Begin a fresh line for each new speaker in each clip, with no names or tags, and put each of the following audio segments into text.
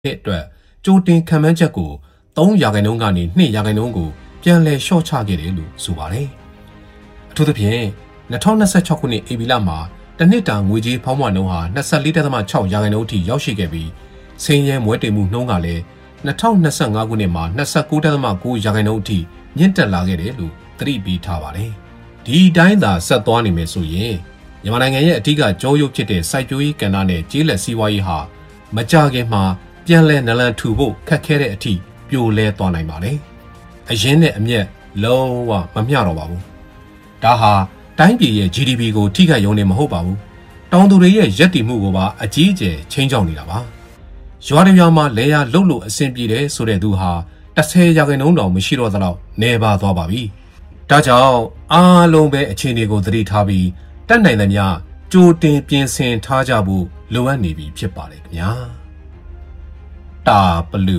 အတွက်ကြိုတင်ခံမှန်းချက်ကို3%ကနေ2%ကိုပြန်လည်လျှော့ချခဲ့တယ်လို့ဆိုပါတယ်။အထူးသဖြင့်2026ခုနှစ်ဧပြီလမှာတစ်နှစ်တာငွေကြေးဖောင်းပွနှုန်းဟာ24.6%အထိရောက်ရှိခဲ့ပြီးဆင်းရဲမွဲတေမှုနှုန်းကလည်း2025ခုနှစ်မှာ29.9%အထိမြင့်တက်လာခဲ့တယ်လို့သတိပေးထားပါတယ်။ဒီတိုင်းသာဆက်သွားနေမယ်ဆိုရင်မြန်မာနိုင်ငံရဲ့အထူးကြောရုပ်ဖြစ်တဲ့စိုက်ပျိုးရေးကဏ္ဍနဲ့ကျေးလက်စီးပွားရေးဟာမကြာခင်မှာပြန်လည်နလန်ထူဖို့ခက်ခဲတဲ့အထိပြိုလဲသွားနိုင်ပါတယ်။အရင်းနဲ့အမြက်လုံးဝမမျှတော့ပါဘူး။ဒါဟာတိုင်းပြည်ရဲ့ GDP ကိုထိခိုက်ရုံနဲ့မဟုတ်ပါဘူး။တောင်သူတွေရဲ့ရပ်တည်မှုကိုပါအကြီးအကျယ်ချိန်ချောက်နေတာပါ။ရွာတွေမှာလဲရလှုပ်လို့အဆင်ပြေတယ်ဆိုတဲ့သူဟာ10%တောင်မရှိတော့သလောက်နေပါသွားပါပြီ။ဒါကြောင့်အားလုံးပဲအခြေအနေကိုသတိထားပြီးတတ်နိုင်သမျှကြိုတင်ပြင်ဆင်ထားကြဖို့လိုအပ်နေပြီဖြစ်ပါတယ်ခင်ဗျာ။တာပလူ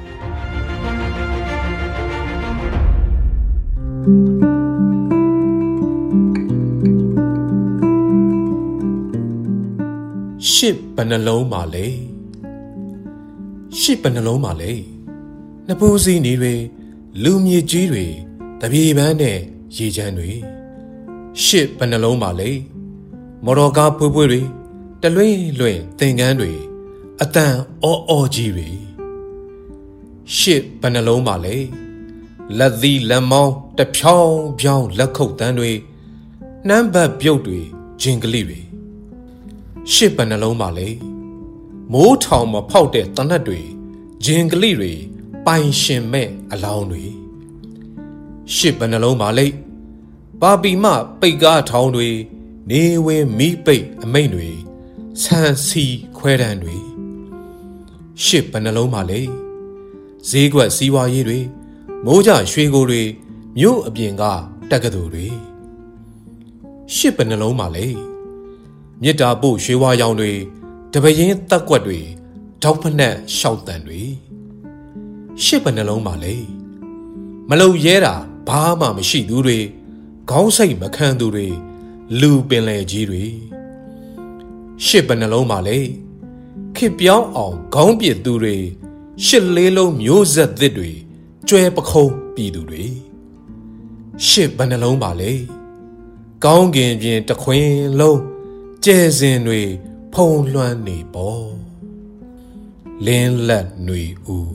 ရှစ်ဘယ်နှလုံးပါလဲရှစ်ဘယ်နှလုံးပါလဲနပူးစီနေတွေလူမြေကြီးတွေတပြေပန်းနဲ့ရေချမ်းတွေရှစ်ဘယ်နှလုံးပါလဲမော်တော်ကားဖွေးဖွေးတွေတလွင်လွင်သင်္ကန်းတွေအတန်အော်ကြီးတွေရှစ်ဘယ်နှလုံးပါလဲလက်သီးလက်မောင်းတဖြောင်းဖြောင်းလက်ခုပ်တန်းတွေနှမ်းဘတ်ပြုတ်တွေဂျင်ကလိတွေရှစ်ဘယ်နှလုံးပါလဲမိုးထောင်မဖောက်တဲ့တနတ်တွေဂျင်ကလိတွေပိုင်ရှင်မဲ့အလောင်းတွေရှစ်ဘယ်နှလုံးပါလဲပါပီမပိတ်ကားထောင်းတွေနေဝင်မီးပိတ်အမိတ်တွေဆန်စီခွဲတန်းတွေရှစ်ဘယ်နှလုံးပါလဲဈေးကွက်စီးပွားရေးတွေမိုးကြရွှေကိုတွေမြို့အပြင်ကတက္ကသိုလ်တွေရှစ်ဘယ်နှလုံးပါလဲမြစ်တာပို့ရွှေဝါရောင်တွေတပရင်တက်ကွက်တွေထောက်ဖက်ရှောက်တန်တွေရှစ်ဘယ်နှလုံးပါလဲမလုံရဲတာဘာမှမရှိသူတွေခေါင်းစိတ်မခံသူတွေလူပင်လေကြီးတွေရှစ်ဘယ်နှလုံးပါလဲခစ်ပြောင်းအောင်ခေါင်းပစ်သူတွေရှစ်လေးလုံးမျိုးဆက်သစ်တွေကျွဲပခုံးပြည်သူတွေရှစ်ဘယ်နှလုံးပါလဲကောင်းကင်ပြင်တခွင်လုံးကျဲစင်တွေဖုံလွှမ်းနေပေါ်လင်းလက်ຫນွေဦး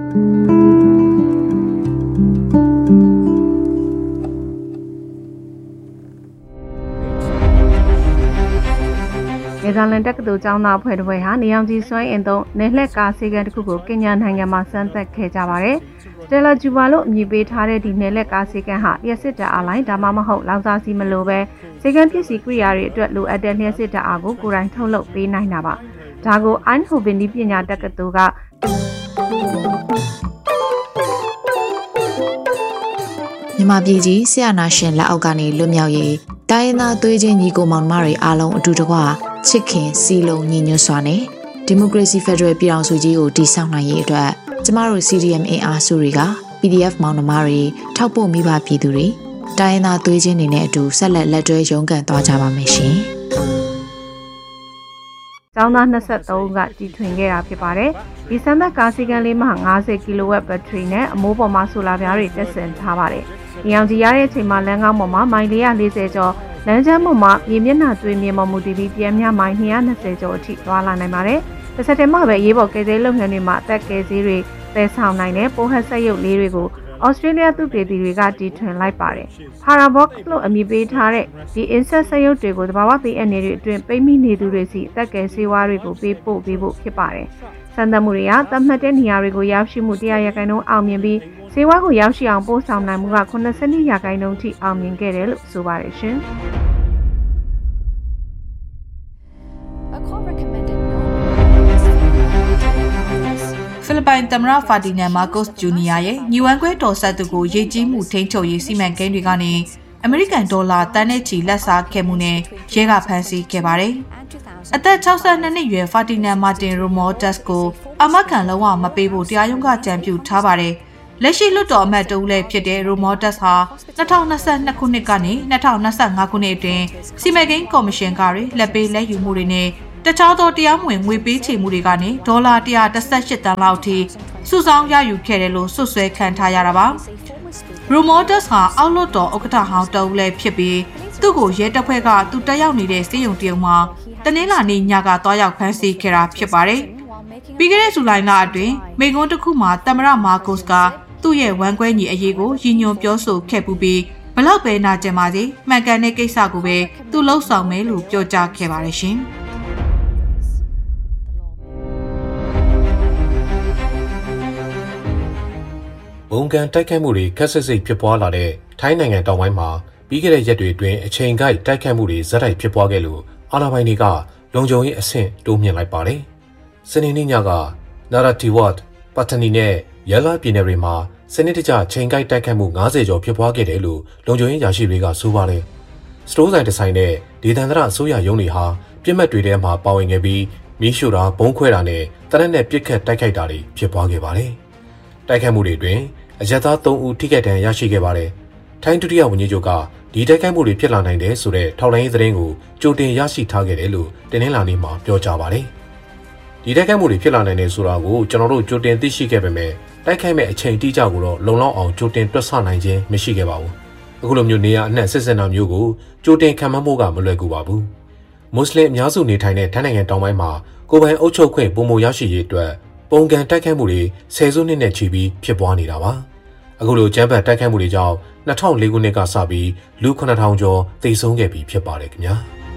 နေသာလန်တက္ကသိုလ်ကျောင်းသားအဖွဲ့တစ်ဖွဲ့ဟာနေအောင်ကြီးစွမ်းအင်သုံးနယ်လှည့်ကားစီကံတစ်ခုကိုကင်ညာနိုင်ငံမှာစမ်းသပ်ခဲ့ကြပါတယ်။စတယ်လာဂျူဘာလို့အမည်ပေးထားတဲ့ဒီနယ်လှည့်ကားစီကံဟာလျှက်စစ်ဓာတ်အားလိုင်းဒါမှမဟုတ်လောင်စာဆီမလိုပဲစီကံပစ္စည်းကိရိယာတွေအတွက်လိုအပ်တဲ့လျှက်စစ်ဓာတ်အားကိုကိုယ်တိုင်ထုတ်လုပ်ပေးနိုင်တာပါ။ဒါကိုအိုင်ဟိုဗင်ဒီပညာတက္ကသိုလ်က
မြန်မာပြည်ကြီးဆရာနာရှင်လက်အောက်ကနေလွတ်မြောက်ရေးတိုင်းရင်းသားသွေးချင်းညီကိုမောင်နှမတွေအားလုံးအတူတကွချစ်ခင်စီလုံးညီညွတ်စွာနဲ့ဒီမိုကရေစီဖက်ဒရယ်ပြည်ထောင်စုကြီးကိုတည်ဆောက်နိုင်ရေးအတွက်ကျမတို့ CDM အင်အားစုတွေက PDF မောင်နှမတွေထောက်ပို့မိဘပြည်သူတွေတိုင်းရင်းသားသွေးချင်းတွေနဲ့အတူဆက်လက်တွဲရုန်းကန်သွားကြပါမယ်ရှင်
။ကျောင်းသား23ကတီထွင်ခဲ့တာဖြစ်ပါတယ်။ဒီစမ်းသပ်ကားစီကံလေးမှာ50 kW ဘက်ထရီနဲ့အမိုးပေါ်မှာဆိုလာပြားတွေတက်ဆင်ထားပါတယ်။ဒီအောင်ကြီးရတဲ့အချိန်မှာလမ်းကောင်းပေါ်မှာမိုင်440ကျော်လမ်းကျမ်းပေါ်မှာမြေမျက်နှာသွေးမြေပေါ်မူတည်ပြီးပြန်မြမိုင်220ကျော်အထိသွားလာနိုင်ပါတယ်။တစ်ဆက်တည်းမှာပဲရေးပေါ်ကယ်ဆယ်လုပ်ငန်းတွေမှာအသက်ကယ်ဆယ်တွေသယ်ဆောင်နိုင်တဲ့ပိုးဟက်ဆက်ရုပ်လေးတွေကိုဩစတြေးလျသုတေသီတွေကတီထွင်လိုက်ပါတယ်။ Parabox လို့အမည်ပေးထားတဲ့ဒီ insect ဆက်ရုပ်တွေကိုသဘာဝဘေးအန္တရာယ်တွေအတွင်းပိတ်မိနေသူတွေစီအသက်ကယ်ဆေးဝါးတွေကိုပေးပို့ပေးဖို့ဖြစ်ပါတယ်။စံသတ်မှုတွေကသတ်မှတ်တဲ့နေရာတွေကိုရောက်ရှိမှု100%အောင်မြင်ပြီးဆေးဝါးကိုရောက်ရှိအောင်ပို့ဆောင်နိုင်မှုက92%ထိအောင်မြင်ခဲ့တယ်လို့ဆိုပါတယ်ရှင်။
ဖိလစ်ပိုင်သမ္မတဖာဒီနန်မာကို့စ်ဂျူနီယာရဲ့ညီဝမ်းခွဲတော်ဆက်သူကိုရေကြီးမှုထိန်းချုပ်ရေးစီမံကိန်းတွေကနေအမေရိကန်ဒေါ်လာတန်းနဲ့ချီလက်စားခဲ့မှုနဲ့ရဲကဖမ်းဆီးခဲ့ပါတယ်။အသက်62နှစ်အရွယ်ဖာဒီနန်မာတင်ရိုမောတက်စ်ကိုအာမခံလုံးဝမပေးဖို့တရားရုံးကကြံပြုထားပါတယ်။လက်ရှိလွှတ်တော်အမတ်တဦးလည်းဖြစ်တဲ့ရိုမောတက်စ်ဟာ2022ခုနှစ်ကနေ2025ခုနှစ်အတွင်းစီမံကိန်းကော်မရှင်ကတွေလက်ပေးလက်ယူမှုတွေနဲ့တခြားသောတရားမဝင်ငွေပေးချေမှုတွေကနေဒေါ်လာ118တန်လောက်ထိစုဆောင်းရယူခဲ့တယ်လို့ဆွဆွဲခံထားရတာပါ။ Remotus ဟာအောက်လွတ်တော်ဥက္ကဋ္ဌဟောင်းတဦးလည်းဖြစ်ပြီးသူ့ကိုရဲတပ်ဖွဲ့ကသူတက်ရောက်နေတဲ့စေယုံတရုံမှာတနင်္လာနေ့ညကတွားရောက်ဖမ်းဆီးခဲ့တာဖြစ်ပါတယ်။ပြီးခဲ့တဲ့ဇူလိုင်လအတွင်းမိကွန်းတစ်ခုမှာသမ္မတမာကုစ်ကသူ့ရဲ့ဝမ်းကွဲညီအရေးကိုရည်ညွှန်းပြောဆိုခဲ့ပူပြီးဘလောက်ပဲနာကျင်ပါစေမှန်ကန်တဲ့ကိစ္စကိုပဲသူလှုပ်ဆောင်မယ်လို့ပြောကြားခဲ့ပါတယ်ရှင်။
ဘုံကန်တိုက်ခိုက်မှုတွေခက်ဆစ်စိတ်ဖြစ်ပွားလာတဲ့ထိုင်းနိုင်ငံတောင်ပိုင်းမှာပြီးခဲ့တဲ့ရက်တွေအတွင်းအချိန်ကိုက်တိုက်ခိုက်မှုတွေဇက်တိုက်ဖြစ်ပွားခဲ့လို့အာဏာပိုင်တွေကလုံခြုံရေးအဆင့်တိုးမြှင့်လိုက်ပါတယ်။စနေနေ့ညကနာရာတီဝတ်ပတ်တနီနဲ့ရလာပြည်နယ်တွေမှာစနစ်တကျချိန်ကိုက်တိုက်ခိုက်မှု90ကျော်ဖြစ်ပွားခဲ့တယ်လို့လုံခြုံရေးရာရှိတွေကဆိုပါတယ်။စတိုးဆိုင်တစ်ဆိုင်နဲ့ဒေသန္တရအစိုးရရုံးတွေဟာပြစ်မှတ်တွေထဲမှာပါဝင်ခဲ့ပြီးမီးရှို့တာဘုံခွဲတာနဲ့တနက်နဲ့ပစ်ခတ်တိုက်ခိုက်တာတွေဖြစ်ပွားခဲ့ပါတယ်။တိုက်ခိုက်မှုတွေအတွင်းအရက်သား3ဦးထိခိုက်ဒဏ်ရာရရှိခဲ့ပါတယ်။ထိုင်းဒုတိယဝန်ကြီးချုပ်ကဒီတိုက်ခိုက်မှုတွေဖြစ်လာနိုင်တယ်ဆိုတဲ့ထောက်လှမ်းရေးသတင်းကိုကြိုတင်ရရှိထားခဲ့တယ်လို့တင်းနှင်းလာနေမှာပြောကြားပါတယ်။ဒီတိုက်ခိုက်မှုတွေဖြစ်လာနိုင်တယ်ဆိုတာကိုကျွန်တော်တို့ကြိုတင်သိရှိခဲ့ပေမဲ့တိုက်ခိုက်မဲ့အချိန်တိကျကိုတော့လုံလောက်အောင်ကြိုတင်တွက်ဆနိုင်ခြင်းမရှိခဲ့ပါဘူး။အခုလိုမျိုးနေရာအနှံ့စစ်စင်တာမျိုးကိုကြိုတင်ခံမှန်းဖို့ကမလွယ်ကူပါဘူး။မွတ်စလင်အများစုနေထိုင်တဲ့ထိုင်းနိုင်ငံတောင်ပိုင်းမှာကိုယ်ပိုင်အုပ်ချုပ်ခွင့်ပုံမရရှိရေးအတွက်ပုံကန်တိုက်ခိုက်မှုတွေဆယ်စုနှစ်နဲ့ချီပြီးဖြစ်ပွားနေတာပါ။အခုလိုကျန်းဖတ်တိုက်ခိုက်မှုတွေကြောင့်2004ခုနှစ်ကစပြီးလူ9000ကျော်သေဆုံးခဲ့ပြီးဖြစ်ပါတယ်ခင်ဗျာ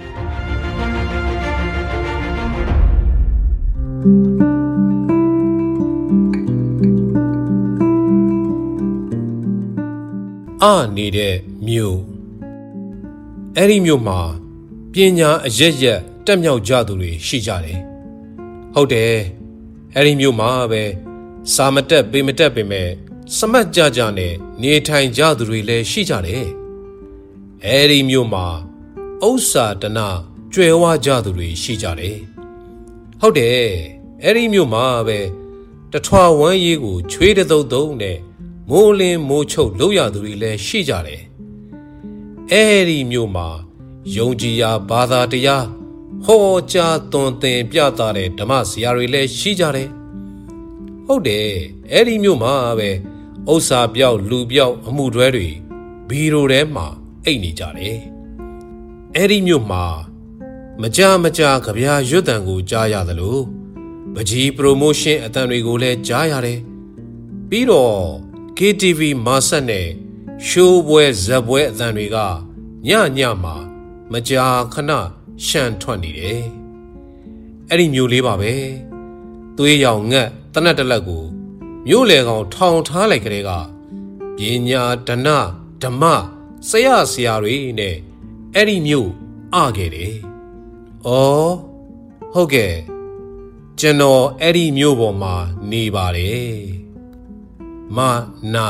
နေတဲ့မြို့အဲ့ဒီမြို့မှာပညာအရက်ရက်တက်မြောက်ကြသူတွေရှိကြတယ်ဟုတ်တယ်အဲ့ဒီမြို့မှာပဲစာမတက်ပေမတက်ပေမဲ့စမတ်ကြကြနဲ့နေထိုင်ကြသူတွေလည်းရှိကြတယ်။အဲဒီမြို့မှာဥစ္စာတနာကျွယ်ဝကြသူတွေရှိကြတယ်။ဟုတ်တယ်အဲဒီမြို့မှာပဲတထွာဝမ်းရေးကိုချွေးတုံတုံနဲ့မိုးလင်းမိုးချုပ်လုပ်ရသူတွေလည်းရှိကြတယ်။အဲဒီမြို့မှာယုံကြည်ရာဘာသာတရားဟောကြားသွန်သင်ပြသတဲ့ဓမ္မဆရာတွေလည်းရှိကြတယ်။ဟုတ်တယ်အဲဒီမြို့မှာပဲဥစ္စာပြောက်လူပြောက်အမှုတွဲတွေဘီရိုထဲမှာအိတ်နေကြတယ်။အဲဒီမြို့မှာမကြကြကြပြာရွတ်တံကိုကြားရသလိုပကြီးပရိုမိုးရှင်းအတန်တွေကိုလည်းကြားရတယ်။ပြီးတော့ KTV မာဆက်နဲ့ရှိုးပွဲဇက်ပွဲအတန်တွေကညမှာမကြာခဏရှမ်းထွက်နေတယ်။အဲ့ဒီမြို့လေးပါပဲ။သွေးရောင်ငတ်တနက်တလက်ကိုမြို့လေကောင်ထောင်ထားလိုက်ကြတဲ့ကပညာဒနဓမ္မဆရာတွေနဲ့အဲ့ဒီမြို့ခဲ့တယ်။ဟုတ်ကဲ့ကျွန်တော်အဲ့ဒီမြို့ပေါ်မှာနေပါတယ်။မနာ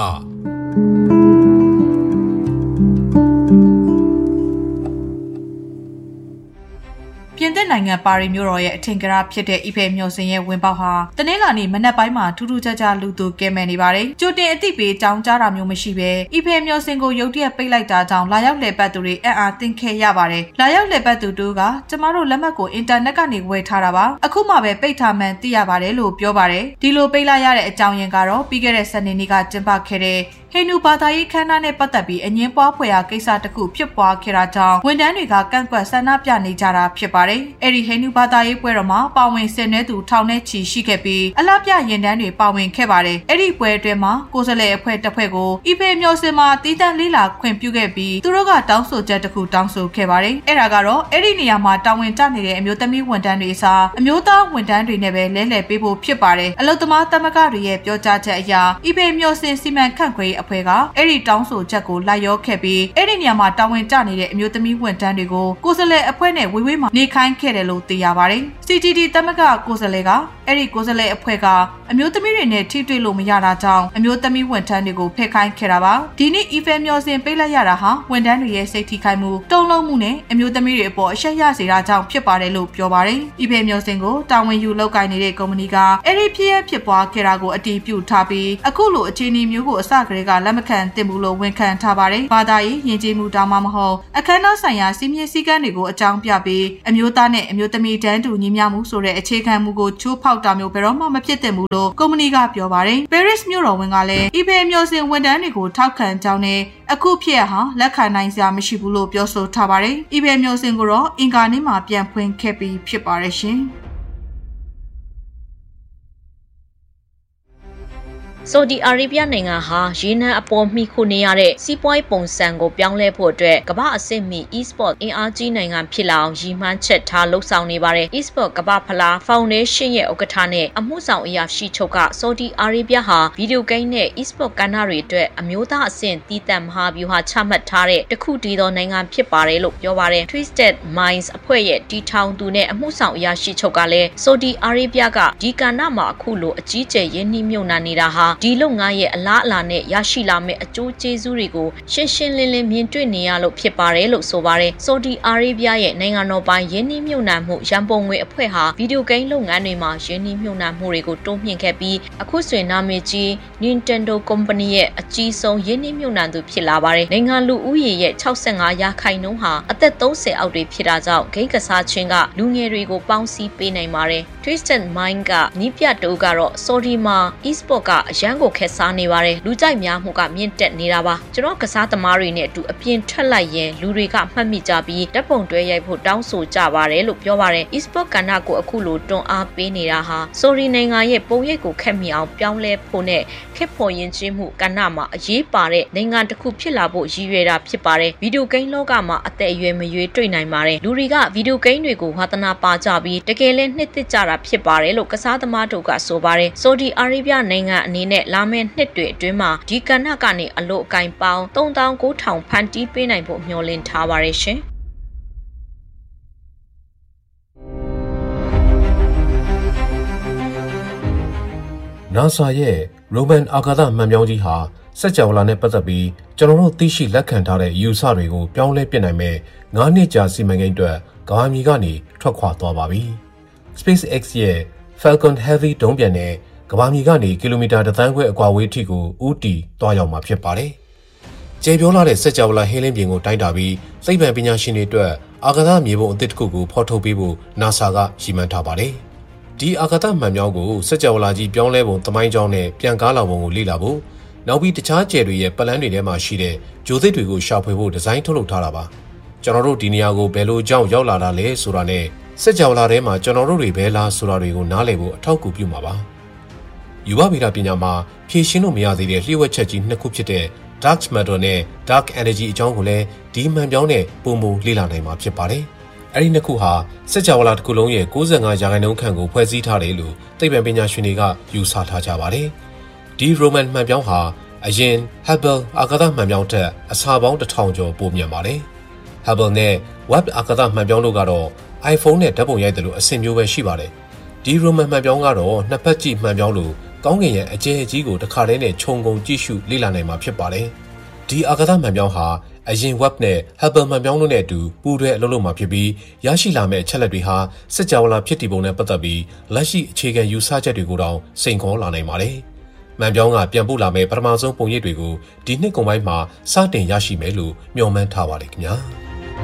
ပြင်သစ်နိုင်ငံပါရီမြို့တော်ရဲ့အထင်ကရဖြစ်တဲ့အီဖယ်မျှော်စင်ရဲ့ဝင်ပေါက်ဟာတနင်္လာနေ့မနက်ပိုင်းမှာထူးထူးခြားခြားလူသူကဲမယ်နေပါတယ်။ကြိုတင်အသိပေးကြောင်းကြားတာမျိုးမရှိဘဲအီဖယ်မျှော်စင်ကိုရုတ်တရက်ပိတ်လိုက်တာကြောင့်လာရောက်လည်ပတ်သူတွေအံ့အားသင့်ခဲ့ရပါတယ်။လာရောက်လည်ပတ်သူတို့ကကျမတို့လက်မှတ်ကိုအင်တာနက်ကနေဝယ်ထားတာပါ။အခုမှပဲပိတ်ထားမှန်းသိရပါတယ်လို့ပြောပါတယ်။ဒီလိုပိတ်လိုက်ရတဲ့အကြောင်းရင်းကတော့ပြီးခဲ့တဲ့စနေနေ့ကကျင်းပခဲ့တဲ့ဟိန္ဒူဘာသာရေးခမ်းနားနဲ့ပတ်သက်ပြီးအငင်းပွားဖွယ်ရာကိစ္စတစ်ခုဖြစ်ပွားခဲ့တာကြောင့်ဝန်ထမ်းတွေကကန့်ကွက်ဆန္ဒပြနေကြတာဖြစ်ပါတယ်။အဲဒီဟိန္ဒူဘာသာရေးပွဲတော်မှာပါဝင်ဆင်နွှဲသူထောင်နဲ့ချီရှိခဲ့ပြီးအလှပြရင်တန်းတွေပါဝင်ခဲ့ပါတယ်။အဲဒီပွဲအတွင်းမှာကိုယ်စားလှယ်အဖွဲ့တစ်ဖွဲ့ကိုအီဖေမျိုးစင်မှာတီးတန့်လေးလာခွင့်ပြုခဲ့ပြီးသူတို့ကတောင်းဆိုချက်တစ်ခုတောင်းဆိုခဲ့ပါတယ်။အဲ့ဒါကတော့အဲ့ဒီနေရာမှာတာဝန်ကျနေတဲ့အမျိုးသမီးဝန်ထမ်းတွေအစားအမျိုးသားဝန်ထမ်းတွေနဲ့ပဲလဲလှယ်ပေးဖို့ဖြစ်ပါတယ်။အလုပ်သမားသမဂ္ဂတွေရဲ့ပြောကြားချက်အရအီဖေမျိုးစင်စီမံခန့်ခွဲအဖွဲ့ကအဲ့ဒီတောင်းဆိုချက်ကိုလိုက်ရောခဲ့ပြီးအဲ့ဒီနေရာမှာတာဝန်ကျနေတဲ့အမျိုးသမီးဝန်ထမ်းတွေကိုကိုယ်စားလှယ်အဖွဲ့နဲ့ဝေးမှာနေခိုင်းခဲ့တယ်လို့သိရပါတယ်။ CGD သမဂ္ဂကိုယ်စားလှယ်ကအဲ့ဒီကိုယ်စားလှယ်အဖွဲ့ကအမျိုးသမီးတွေနဲ့ထိတွေ့လို့မရတာကြောင့်အမျိုးသမီးဝန်ထမ်းတွေကိုဖက်ခိုင်းခဲ့တာပါ။ဒီနေ့အီဖယ်မျှော်စင်ပိတ်လိုက်ရတာဟာဝန်ထမ်းတွေရဲ့စိတ်ထိခိုက်မှုတုံ့လုံးမှုနဲ့အမျိုးသမီးတွေအပေါ်အရှက်ရစေတာကြောင့်ဖြစ်ပါတယ်လို့ပြောပါတယ်။အီဖယ်မျှော်စင်ကိုတာဝန်ယူလုပ်ကိုင်နေတဲ့ကုမ္ပဏီကအဲ့ဒီဖြစ်ပွားခဲ့တာကိုအတည်ပြုထားပြီးအခုလိုအခြေအနေမျိုးကိုအစကတည်းကတွေကလက်မခံသင့်ဘူးလို့ဝန်ခံထားပါတယ်။ဘာသာရေးယဉ်ကျေးမှုတောင်မှမဟုတ်အခမ်းအနားဆိုင်ရာစီမင်းစည်းကမ်းတွေကိုအကြောင်းပြပြီးအမျိုးသားနဲ့အမျိုးသမီးတန်းတူညီမျှမှုဆိုတဲ့အခြေခံမူကိုချိုးဖောက်တာမျိုးဘယ်တော့မှမဖြစ်သင့်ဘူးလို့ကုမ္ပဏီကပြောပါတယ်။ Paris မြို့တော်ဝန်ကလည်း eBay မျိုးစင်ဝန်ထမ်းတွေကိုထောက်ခံကြောင်းနဲ့အခုဖြစ်ဟာလက်ခံနိုင်စရာမရှိဘူးလို့ပြောဆိုထားပါတယ်။ eBay မျိုးစင်ကိုတော့အင်္ဂါနေ့မှာပြန်ဖွင့်ခဲ့ပြီးဖြစ်ပါတယ်ရှင်။
ဆော်ဒီအာရေဗျနိုင်ငံဟာရေနံအပေါ်မှီခိုနေရတဲ့စီးပွားရေးပုံစံကိုပြောင်းလဲဖို့အတွက်ကမ္ဘာအဆင့်မီ e-sport အင်အားကြီးနိုင်ငံဖြစ်လာအောင်ရည်မှန်းချက်ထားလှုပ်ဆောင်နေပါတယ်။ e-sport ကမ္ဘာဖလားဖောင်ဒေးရှင်းရဲ့ဥက္ကဋ္ဌနဲ့အမှုဆောင်အရာရှိချုပ်ကဆော်ဒီအာရေဗျဟာဗီဒီယိုဂိမ်းနဲ့ e-sport ကဏ္ဍတွေအတွက်အမျိုးသားအဆင့်တည်တံ့မဟာဗျူဟာချမှတ်ထားတဲ့တခုတည်းသောနိုင်ငံဖြစ်ပါတယ်လို့ပြောပါတယ်။ Twisted Minds အဖွဲ့ရဲ့တီထောင်သူနဲ့အမှုဆောင်အရာရှိချုပ်ကလည်းဆော်ဒီအာရေဗျကဒီကဏ္ဍမှာအခုလိုအကြီးကျယ်ရင်းနှီးမြှုပ်နှံနေတာဟာဒီလုပ်ငန်းရဲ့အလားအလာနဲ့ရရှိလာမယ့်အကျိုးကျေးဇူးတွေကိုရှင်းရှင်းလင်းလင်းမြင်တွေ့နေရလို့ဖြစ်ပါတယ်လို့ဆိုပါတယ်။ဆော်ဒီအာရေဗျရဲ့နိုင်ငံတော်ပိုင်ယင်းနှိမ့်မြုပ်နှံမှုရန်ပုံငွေအဖွဲ့ဟာဗီဒီယိုဂိမ်းလုပ်ငန်းတွေမှာယင်းနှိမ့်မြုပ်နှံမှုတွေကိုတိုးမြှင့်ခဲ့ပြီးအခုဆိုရင်နာမည်ကြီး Nintendo Company ရဲ့အကြီးဆုံးယင်းနှိမ့်မြုပ်နှံသူဖြစ်လာပါတယ်။နိုင်ငံလူဦးရေရဲ့65%ဟာအသက်30အောက်တွေဖြစ်တာကြောင့်ဂိမ်းကစားခြင်းကလူငယ်တွေကိုပေါင်းစည်းပေးနိုင်ပါတယ်။ Twisted Mind ကနီးပြတိုးကတော့ဆော်ဒီမှာ e-sport ကအရန်ကိုခက်စားနေပါတယ်လူကြိုက်များမှုကမြင့်တက်နေတာပါကျွန်တော်ကစားသမားတွေနဲ့အတူအပြင်ထွက်လိုက်ရင်လူတွေကမှတ်မိကြပြီးဓာတ်ပုံတွဲရိုက်ဖို့တောင်းဆိုကြပါတယ်လို့ပြောပါတယ် e-sport ကဏ္ဍကိုအခုလိုတွန်းအားပေးနေတာဟာဆိုရီနိုင်ငံရဲ့ပုံရိပ်ကိုခက်မိအောင်ပြောင်းလဲဖို့နဲ့ခက်ဖို့ရင်ချင်းမှုကဏ္ဍမှာအရေးပါတဲ့နိုင်ငံတစ်ခုဖြစ်လာဖို့ရည်ရွယ်တာဖြစ်ပါတယ်ဗီဒီယိုဂိမ်းလောကမှာအသက်အရွယ်မရွေးတွေ့နိုင်ပါတယ်လူတွေကဗီဒီယိုဂိမ်းတွေကိုဝါသနာပါကြပြီးတကယ်လဲနှစ်သက်ကြတာဖြစ်ပါတယ်လို့ကစားသမားတို့ကဆိုပါတယ်ဆော်ဒီအာရေဗျနိုင်ငံအနေနဲ့လာမယ့်နှစ်တွေအတွင်းမှာဒီကဏ္ဍကနေအလို့အကင်ပေါင်း39,000ဖန်တီးပေးနိုင်ဖို့မျှော်လင့်ထားပါတယ်ရှင်
။ NASA ရဲ့ Roman အာကာသမှန်ပြောင်းကြီးဟာစက်ကြောလာနဲ့ပတ်သက်ပြီးကျွန်တော်တို့သိရှိလက်ခံထားတဲ့ယူဆတွေကိုပြောင်းလဲပြနိုင်မဲ့9နှစ်ကြာစီမံကိန်းအတွက်ကမ္ဘာမြေကနေထွက်ခွာသွားပါပြီ။ SpaceX ရဲ့ Falcon Heavy ဒုံးပျံနဲ့ကမ္ဘာမြေကနေကီလိုမီတာ1,000,000 ခွဲအကွာဝေးထိကိုဦးတည်သွားရောက်မှာဖြစ်ပါတယ်။ကျေပြောလာတဲ့စက်ကြောလာဟင်းလင်းပြင်ကိုတိုင်းတာပြီးသိပ္ပံပညာရှင်တွေအတွက်အာကာသမြေပုံအသစ်တစ်ခုကိုဖော်ထုတ်ပေးဖို့ NASA ကရည်မှန်းထားပါတယ်။ဒီအာကာသမှန်ပြောင်းကိုစက်ကြောလာကြီးပြောင်းလဲပုံသမိုင်းကြောင်းနဲ့ပြန်ကားလာပုံကိုလေ့လာဖို့နောက်ပြီးတခြားကျယ်တွေရဲ့ပတ်လန်းတွေထဲမှာရှိတဲ့ဂျိုသစ်တွေကိုရှာဖွေဖို့ဒီဇိုင်းထုတ်လုပ်ထားတာပါ။ကျွန်တော်တို့ဒီနေရာကိုဘယ်လိုကြောင့်ရောက်လာတာလဲဆိုတာနဲ့စက်ကြောလာထဲမှာကျွန်တော်တို့တွေဘယ်လားဆိုတာတွေကိုနားလည်ဖို့အထောက်အကူပြုမှာပါ။ယူဝဗေဒပညာမှာဖြည့်ရှင်းလို့မရသေးတဲ့လျှို့ဝှက်ချက်ကြီးနှစ်ခုဖြစ်တဲ့ Dark Matter နဲ့ Dark Energy အကြောင်းကိုလည်းဒီမှန်ပြောင်းတဲ့ပုံပုံလေ့လာနိုင်မှာဖြစ်ပါတယ်။အဲဒီနှစ်ခုဟာစက်ကြောလာတစ်ခုလုံးရဲ့95%ခန့်ကိုဖွဲ့စည်းထားတယ်လို့သိပ္ပံပညာရှင်တွေကယူဆထားကြပါတယ်။ဒီ Roman မှန်ပြောင်းဟာအရင် Hubble အာကာသမှန်ပြောင်းထက်အစာပေါင်း1000ကျော်ပိုမြန်ပါတယ်။ Hubble နဲ့ Webb အာကာသမှန်ပြောင်းတို့ကတော့ iPhone နဲ့ဓာတ်ပုံရိုက်တယ်လို့အဆင့်မျိုးပဲရှိပါတယ်။ဒီ Roman မှန်ပြောင်းကတော့နှစ်ဖက်ကြည့်မှန်ပြောင်းလို့ကောင်းကင်ရဲ့အကျယ်အကြီးကိုတစ်ခါတည်းနဲ့ခြုံငုံကြည့်ရှုလေ့လာနိုင်မှာဖြစ်ပါတယ်။ဒီအာကာသမှန်ပြောင်းဟာအရင် Webb နဲ့ Hubble မှန်ပြောင်းတို့နဲ့အတူပူးတွဲအလုပ်လုပ်မှာဖြစ်ပြီးရရှိလာမယ့်အချက်လက်တွေဟာစက်ကြောလာဖြစ်တည်ပုံနဲ့ပတ်သက်ပြီးလက်ရှိအခြေခံယူဆချက်တွေကိုတောင်စိန်ခေါ်လာနိုင်ပါတယ်။မှန်ပြောင်းကပြန်ပို့လာမယ့်ပထမဆုံးပုံရိပ်တွေကိုဒီနှစ်ကုန်ပိုင်းမှာစတင်ရရှိမယ်လို့မျှော်မှန်းထားပါတယ်ခင်ဗျာ။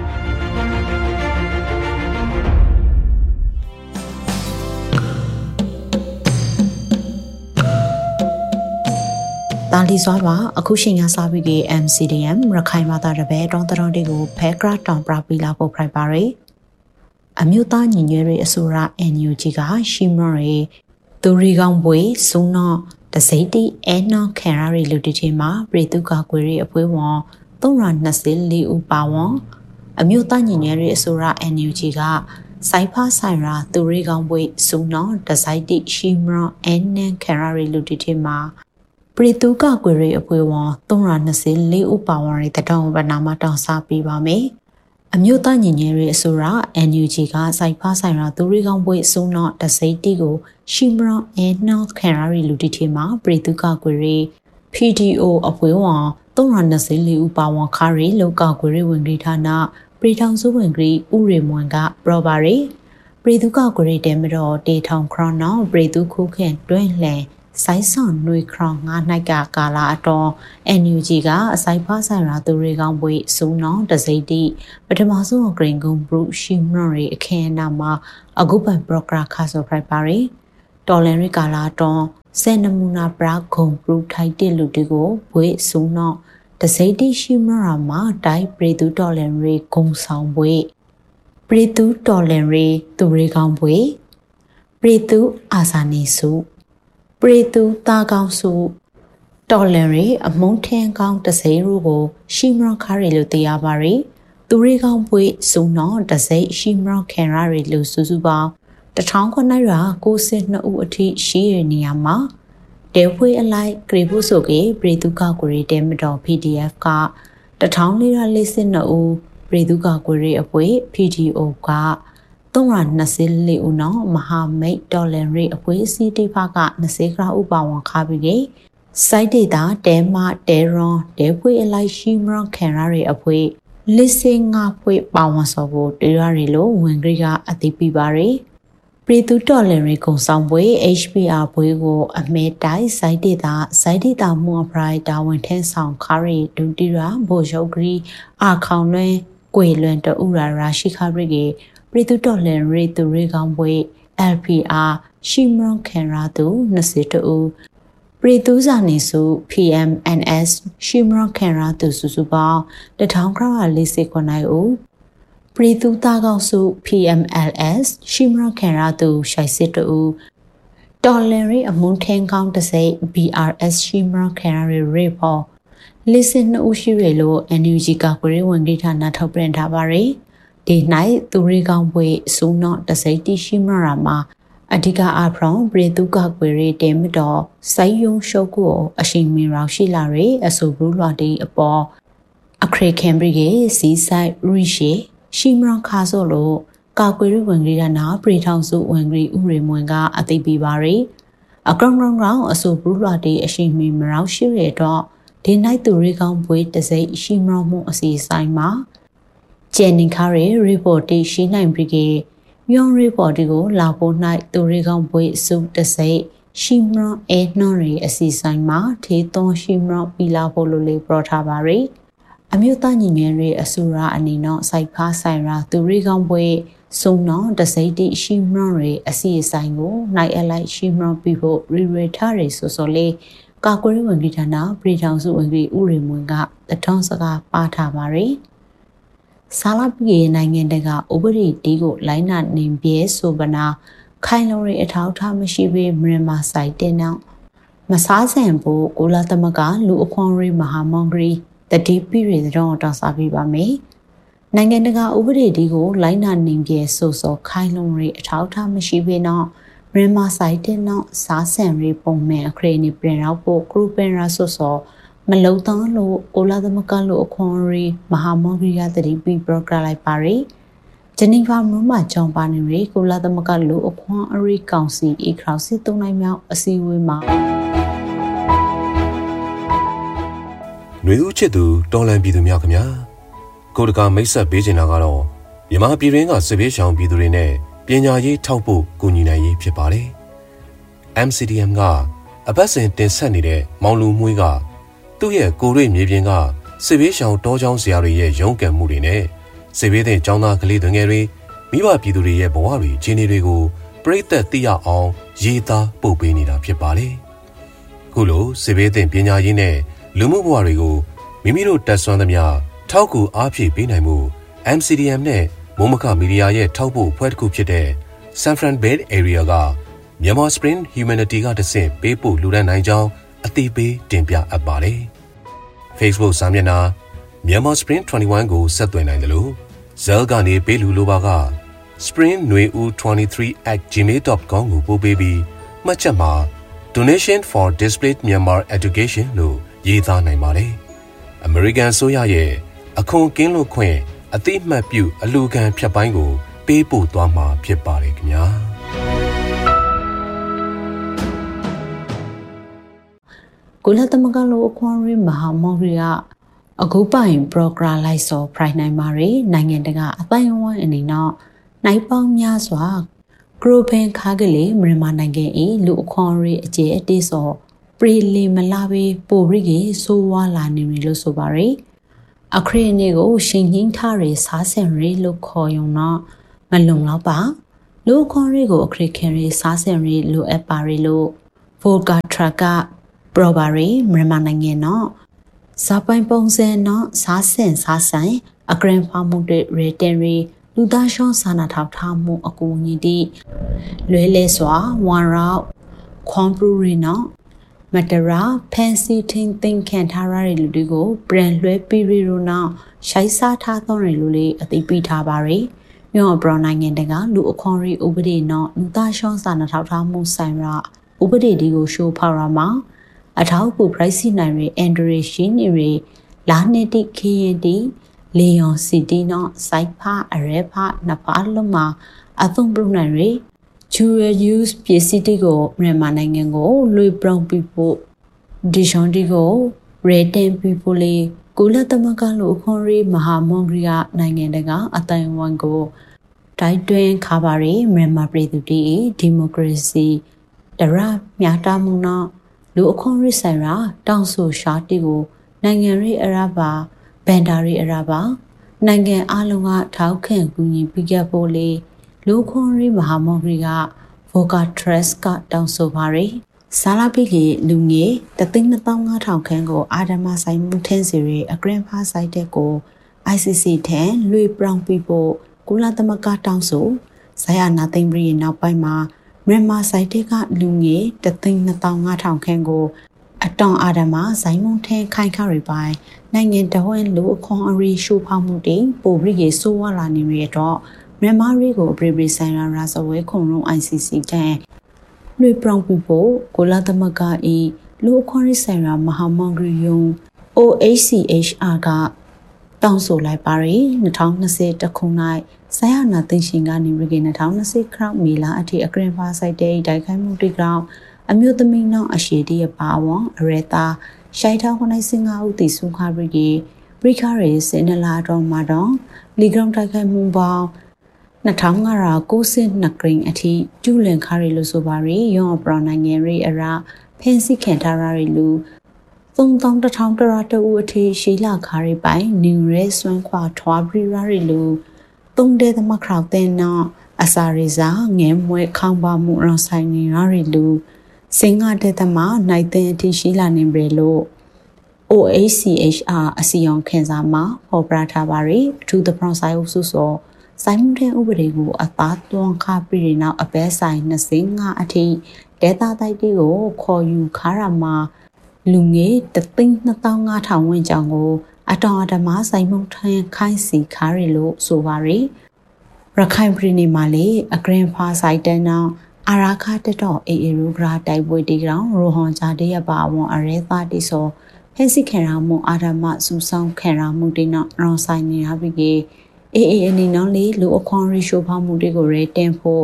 တာလီစွာပါအခုချိန်ကစားပြီး MCDM ရခိုင်မာတာတပည့်တောင်းတောင်းတွေကိုဖဲကရတောင်ပပီလာဖို့ဖိုက်ပါရယ်အမျိုးသားညီညွတ်ရေးအစိုးရ NUG ကရှိမရေသူရီကောင်ပွေစုံတော့တစိမ့်တီအဲနော်ခံရရီလူတီချင်းမှာပြည်သူ့ကာကွယ်ရေးအဖွဲ့ဝန်324ဦးပါဝန်အမျိုးသားညီညွတ်ရေးအစိုးရ NUG ကစိုက်ဖားဆိုင်ရာသူရီကောင်ပွေစုံတော့တစိမ့်တီရှိမရအဲနန်ခံရရီလူတီချင်းမှာပြည်သူ့ကာကွယ်ရေးအဖွဲ့ဝန်324ဦးပါဝင်တဲ့တောင်းပန်နာမတောင်းစားပေးပါမယ်။အမျိုးသားညီညွတ်ရေးအစိုးရ NUG ကစိုက်ဖားဆိုင်ရာသူရီကောင်ပွေစုံတော့တစိမ့်တီကိုရှိမရအဲနော်ခံရရီလူတီချင်းမှာပြည်သူ့ကာကွယ်ရေး PDO အဖွဲ့ဝန်324ဦးပါဝင်ခါရီလောကာကွယ်ရေးဝန်ကြီးဌာနပြည်ထောင်စုဝန်ကြီးဦးရေမွန်ကပြောပါရယ်ပြည်သူ့ကာကွယ်ရေးတဲမတော်တေထောင်ခရနောပြည်သူခုခင်တွင်းလှန်
စိုင်းစွန်နွေခေါငါနိုင်ကကာလာအတော် NUG ကအစိုက်ဖားဆိုင်ရာသူတွေကောင်းပွေစူနောတစိတိပထမဆုံးဂရင်းကုံဘရုရှိမရီအခင်းအနာမှာအခုပန်ပရိုဂရာခါဆိုဖရိုက်ပါရီတော်လန်ရီကာလာတော်စဲနမူနာပရာဂုံဘရုထိုက်တဲ့လူတွေကိုဘွေစူနောတစိတိရှိမရာမှာတိုင်းပရိသူတော်လန်ရီဂုံဆောင်ဘွေပရိသူတော်လန်ရီသူတွေကောင်းဘွေပရိသူအာဇာနီစုပရိသူတာကောင်းစုတော်လန်ရီအမုန်းထင်းကောင်းတစိရုကိုရှိမရခါရီလို့သိရပါရီသူတွေကောင်းပွေစုံတော့တစိရှိမရခင်ရာရီလို့စုစုပေါင်း1900ရာ92ဦးအထိရှိရနေရမှာတဲဖွေးအလိုက်ဂရေဖို့ဆိုကေပရိသူကကိုရီတဲမတော် PDF က1442ဦးပရိသူကကိုရီအပွေ PDO က324ဦးနော်မဟာမိတ်တော်လန်ရီအပွေစီတိဖက20ခါဥပဝန်ခါပြီးစိုက်ဒေတာတဲမတဲရွန်တဲဖွေးအလိုက်ရှိမရခင်ရာရီအပွေလစ်စင်ငါဖွေးပါဝန်စောဖို့တေရရီလို့ဝင်ဂရိကအသိပြပါရီပရိသူတော်လန်ရီကုံဆောင်ပွဲ HPR ဘွေးကိုအမဲတိုင်းစိုက်ဒေတာမှုအပရိုက်တာဝန်ထင်းဆောင်ခါရီဒူတီရာဘိုရုပ်ဂရီအာခေါင်လွဲကွေလွန်တူရာရှိခါရီကေပရိသူတော်လန်ရီသူရေကောင်းပွဲ LPR ရှိမရခင်ရာသူ22ဦးပရိသူဇာနေစု PMNS ရှိမရခင်ရာသူစုစုပေါင်း1949ဦးပရိသူသားကောင်းစု PMLS ရှိမရခင်ရာသူ62ဦးတော်လန်ရီအမွန်းထင်းကောင်းတစိ BRS ရှိမရခင်ရာရေဖော်လစ်စင်2ဦးရှိရလို့ NUG ကကိုရီဝန်ကြီးဌာနထုတ်ပြန်ထားပါရီဒီနိုင်သူရီကောင်းပွေစူနော့တစိတိရှိမရာမှာအဓိကအဖရောင်ပရိသူကကွေရီတဲမတော်စိုင်းယုံရှုပ်ကိုအရှိန်မီရောက်ရှိလာရီအဆိုဘရူလွာတီအပေါ်အခရေခင်ဘရီကေစီဆိုင်ရီရှိမရခါဆိုလို့ကာကွေရီဝင်ကြီးကနာပရိထောင်စုဝင်ကြီးဥရေမွန်ကအသိပေးပါရီအကောင်ကောင်အဆိုဘရူလွာတီအရှိန်မီမရောက်ရှိရတော့ဒီနိုင်သူရီကောင်းပွေတစိရှိမရမှုအစီဆိုင်မှာကျန်နေခါရီရီပိုတီရှိနိုင်ပြီကေမြုံရီပိုတီကိုလာဖို့၌သူရီကောင်းပွေစုတစိရှိမရအဲနှောရီအစီဆိုင်မှာထေသွန်ရှိမရပီလာဖို့လိုလေးပြောထားပါရီအမျိုးသားညီငယ်ရီအဆူရာအနေနဲ့စိုက်ဖားဆိုင်ရာသူရီကောင်းပွေစုံနော်တစိတိရှိမရရီအစီဆိုင်ကိုနိုင်အလိုက်ရှိမရပြီးဖို့ရီထားရီဆိုလေးကာကွယ်ဝင်ကြီးဌာနပြည်ထောင်စုဝင်ကြီးဥရိမွန်ကတထောင်းစကားပါထားပါရီဆာလာပြေနိုင်ငံတကာဥပဒေတီးကိုလိုင်းနာနေပြဲဆိုပနာခိုင်လုံရီအထောက်ထားမရှိပေမြန်မာဆိုင်တဲ့နောက်မစားဆန်ဖို့ကိုလာသမကလူအခွန်ရီမဟာမွန်ဂရီတတိပိရီတော်တောင်းစားပြပါမယ်နိုင်ငံတကာဥပဒေတီးကိုလိုင်းနာနေပြဲဆိုခိုင်လုံရီအထောက်ထားမရှိပေနောက်မြန်မာဆိုင်တဲ့နောက်စားဆန်ရီပုံမှန်အခရေနေပြင်ရောက်ဖို့ဂရုပင်ရာဆိုမလုံသားလို့ကိုလာသမကလို့အခွန်ရီမဟာမောဂရီယာတတိပီပရိုဂရမ်လိုက်ပါရီဂျနီဗာမြို့မှာကြောင်းပါနေရီကိုလာသမကလို့အခွန်အရီကောင်စီအခရောက်စစ်သုံးနိုင်မြောက်အစည်းအဝေးမှာ
ຫນွေဦးချစ်သူတော်လန်ပြည်သူများခင်ဗျာကိုတကာမိတ်ဆက်ပေးချင်တာကတော့မြန်မာပြည်တွင်းကစစ်ဘေးရှောင်ပြည်သူတွေနဲ့ပညာရေးထောက်ဖို့ကူညီနိုင်ရေးဖြစ်ပါတယ် MCDM ကအပတ်စဉ်တင်ဆက်နေတဲ့မောင်လူမွှေးကသူ့ရဲ့ကိုရိမြေပြင်ကစစ်ဘေးရှောင်တောချောင်းဆရာတွေရဲ့ရုန်းကန်မှုတွေနဲ့စစ်ဘေးသင့်ကျောင်းသားကလေးငယ်တွေမိဘပြည်သူတွေရဲ့ဘဝတွေခြေနေတွေကိုပြိသက်သိရအောင်ရေးသားပို့ပေးနေတာဖြစ်ပါတယ်ခုလိုစစ်ဘေးသင့်ပညာရေးနဲ့လူမှုဘဝတွေကိုမိမိတို့တက်ဆွမ်းသမျှထောက်ကူအားဖြည့်ပေးနိုင်မှု MCDM နဲ့မိုးမခမီဒီယာရဲ့ထောက်ပို့အဖွဲ့တစ်ခုဖြစ်တဲ့ San Fran Bay Area ကMyanmar Spring Humanity ကတဆင့်ပေးပို့လူဒန်းနိုင်ကြောင်းအသိပေးတင်ပြအပ်ပါတယ်။ Facebook စာမျက်နှာ Myanmar Spring 21ကိုဆက်သွယ်နိုင်တယ်လို့ဇဲလ်ကနေပေးလူလိုပါက springnueu23@gmail.com ကိုပို့ပေးပြီးမှတ်ချက်မှာ Donation for Displaced Myanmar Education လို့ရေးသားနိုင်ပါတယ်။ American ဆိုရရဲ့အခွန်ကင်းလွတ်ခွင့်အတိအမှတ်ပြုအလူခံဖြတ်ပိုင်းကိုပေးပို့သွားမှာဖြစ်ပါတယ်ခင်ဗျာ
ကိုလာသမကလိုအခွန်ရီမဟာမောဂရီကအခုပိုင်ပရိုဂရမ်လိုက်စောဖရိုင်နိုင်မာရီနိုင်ငံတကာအတိုင်းအဝိုင်းအနေနဲ့နိုင်ပေါင်းများစွာဂကရိုပန်ခါကလေးမြန်မာနိုင်ငံ၏လူအခွန်ရေးအကျဲအတေးစောပရီလီမလာဘေပိုရီကေဆိုဝါလာနေပြီလို့ဆိုပါရယ်အခရီးနေကိုရှင်ငင်းထားရစားစင်ရီလို့ခေါ်ရုံတော့မလုံတော့ပါလူအခွန်ရေးကိုအခရီးခင်ရေးစားစင်ရီလို့အပ်ပါရီလို့ဗိုကာထရကပရိုဘာရီမြန်မာနိုင်ငံတော့ဇာပိုင်ပုံစံတော့စားစင်အဂရန်ဖာမှုတွေရေတန်ရီလူသားရှောင်းစာနာထောက်ထားမှုအကူအညီတိလွဲလဲစွာဝမ်ရောက်ခွန်ပရူရီနော်မတရာဖန်စီထင်းသိမ့်ခံထားရတဲ့လူတွေကိုပြန်လွှဲပြီးရီရိုနောက်ရှိုက်စားထားသောတွေလူလေးအသိပေးထားပါရယ်မြော့ဘရနိုင်ငံတကလူအခွန်ရီဥပဒေနော်လူသားရှောင်းစာနာထောက်ထားမှုဆိုင်ရာဥပဒေဒီကိုရှိုးဖောက်ရမှာအထောက်အကူ price နိုင်ရီအန်ဒရီရှင်ရီလာနေတိခရင်တိလေယွန်စီတီနော်စိုက်ဖာအရဲဖာနဖာလုံးမှာအသုံးပြုနိုင်ရယ်Dual use ပစ္စည်းတွေကိုမြန်မာနိုင်ငံကိုလွေပြောင်းပြီးဖို့ဒီရှောင်းဒီကိုရေတင်ပြီးဖို့လေကုလသမဂ္ဂလိုအခွန်ရေးမဟာမွန်ဂရီကနိုင်ငံတကာအတိုင်းအဝန်ကိုတိုက်တွန်းခါပါရီမြန်မာပြည်သူတွေဒီမိုကရေစီတရမြာတာမှုနော်လူအခွန်ရေးဆိုင်ရာတောင်းဆိုရှာတီကိုနိုင်ငံရေးအရာပါဘန်ဒါရီအရာပါနိုင်ငံအလုံးကထောက်ခံကူညီပေးခဲ့ဖို့လေလူခွန်ရီမဟာမော်ဂရီကဗိုကာထရက်စ်ကတောင်းဆိုပါရယ်ဆာလာပီလေလူငယ်3,500ခန်းကိုအာဒမဆိုင်မှုထင်းစီရီအဂရန်ဖာဆိုင်တဲ့ကို ICC ထံလွေပြောင်းပြီးဖို့ကုလသမဂ္ဂတောင်းဆိုဇာယနာသိမ့်ပြီးနောက်ပိုင်းမှာမြန်မာဆိုင်တဲ့ကလူငယ်3,500ခန်းကိုအတောင်အာဒမဆိုင်မှုထင်းခိုင်ခရီပိုင်းနိုင်ငံတော်ဝန်လူအခွန်အရီရှိုးဖောက်မှုတွေပိုပြီးရေဆိုးဝါလာနေရတော့မြန်မာရီကိုပရိဆိုင်ရာရာဇဝဲခုံရုံး ICC တန်လွေပြောင်းပြီးဖို့ကိုလာသမဂ္ဂဤလူအခွင့်အရေးဆိုင်ရာမဟာမဂရီယုံ OHCHR ကတောင်းဆိုလိုက်ပါရီ2020ခုနှစ်ဆရာနာသိရှင်ကနေပြည်2020ခရောက်မီလာအထိအဂရန်ဖာဆိုင်တဲ့တိုက်ခိုက်မှုတွေကြောင့်အမျိုးသမီးနောက်အရှိတရပါဝံအရတာရှိုက်ထောင်းနိုင်စင်ငါဦးတီစုခါရီပရိခရဲစင်နလာတော်မှာတော့လီဂရမ်တိုက်ခိုက်မှုပေါင်း2592ဂရင်းအထိကျူးလွန်ခါရီလို့ဆိုပါရီရောပရနိုင်ငံရီအရာဖန်စီခံထားရတဲ့လူ3100တရာတူအထိရှိလာခါရီပိုင်းနျူရဲဆွမ်းခွာထွားပြီးရတဲ့လူ3တဲ့သမခရောက်တဲ့နောက်အစာရိစာငဲမွဲခေါင်းပါမှုရောဆိုင်နေရတဲ့လူစင်ကတဲ့သမနိုင်တဲ့အထိရှိလာနေပြီလို့ OHCHR အစီရင်ခံစာမှာဖော်ပြထားပါရီအထူးသဖြင့်ဆိုင်အုပ်စုစောဆိုင်မှုတဲ့ဥပဒေကိုအသားသွန်းခပြီးနောက်အပဲဆိုင်25အထိဒေတာတိုက်တီကိုခေါ်ယူခါရမှာလူငယ်3,500ဝန်းကျင်ကိုအတော်အဓမ္မဆိုင်မှုထမ်းခိုင်းစီခါရလို့ဆိုပါရီရခိုင်ပြည်နယ်မှာလေအဂရန်ဖာဆိုင်တန်းနောက်အာရာခတတော်အေရူဂရာတိုက်ပွဲတီကောင်ရိုဟွန်ဂျာတရပါဝန်အရဲသားတိဆိုဖက်စီခံရမှုအာဓမ္မစူဆောင်ခံရမှုတွေနောက်ရောဆိုင်နေရပြီးအနေနဲ့လေလူအခွန်ရီရှိုးဖောက်မှုတွေကိုရဲတင်ဖို့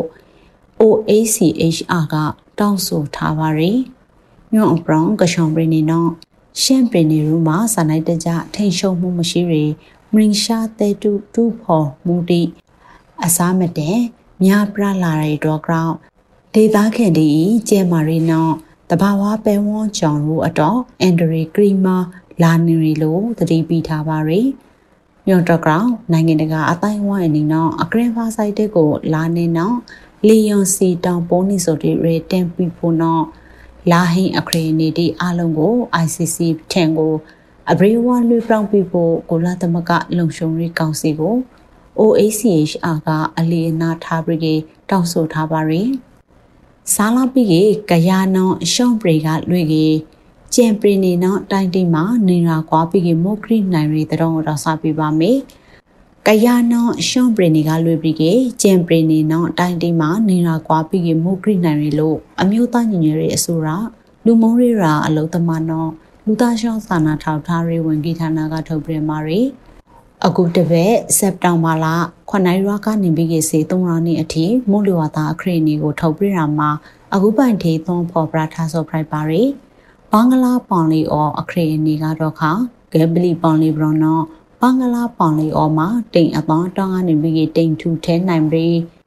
OHCHR ကတောင်းဆိုထားပါရီညွန့်အပရောင်ကရှောင်းပြည်နေနော်ရှမ်ပြည်နေရူမှာစာနိုင်တကြထိန်ရှုံမှုမရှိရီမရင်ရှာတဲတူဖော်မူတီအစားမတဲ့မြပရလာရီတော့ကောင်ဒေသခံဒီကျဲမာရီနော်တဘာဝပဲဝွန်ကြောင်ရူအတော့အန်ဒရီကရီမာလာနီရီလို့တတိပိထားပါရီညွန်တော့ကောင်နိုင်ငံတကာအတိုင်းဝိုင်းအနေနဲ့အဂရန်ဖာဆိုင်တဲ့ကိုလာနေနော်လီယွန်စီတောင်ပိုးနေဆိုတဲ့ရေတန်ပီဖို့နော်လာဟင်းအခရီးနေတဲ့အလုံးကို ICC ထံကိုအဘရီဝါလွေပြောင်းပြီးဖို့ကိုလာသမကလုံရှုံရေးကောင်စီကို OHCHR ကအလီအနာထားပြီးတောင်းဆိုထားပါရီစာလာပြီးကရနောရှောင်းပရီကလွေကြီးကျန်ပရီနေနော်တိုင်းတိမှာနေရာကွာပြီးမိုကရီနိုင်ရီတောင်းတော့စပြပါမယ်ကရနောရှောင်းပရီနေကလွေပြီးကျန်ပရီနေနော်တိုင်းတိမှာနေရာကွာပြီးမိုကရီနိုင်ရီလို့အမျိုးသားညီညွတ်ရေးအစိုးရလူမုံရီရာအလုံးသမနော်လူသားရှောင်းစာနာထောက်ထားရေးဝန်ကြီးဌာနကထုတ်ပြန်ပါရီအခုတပည့်စက်တင်ဘာလ9ရက်ကနေပြီးစေ3ရက်နေ့အထိမိုးလေဝသအခရီးနေကိုထုတ်ပြန်ရမှာအခုပိုင်ထေသွန်ဖော်ပြထားဆိုဖိုက်ပါရီဘင်္ဂလားပေါင်လီအော်အခရီးနေကတော့ခါဂဲဘလီပေါင်လီဘရနောဘင်္ဂလားပေါင်လီအော်မှာတိမ်အပေါင်းတောင်းကနေပြီးတိမ်ထူထဲနိုင်ပြီး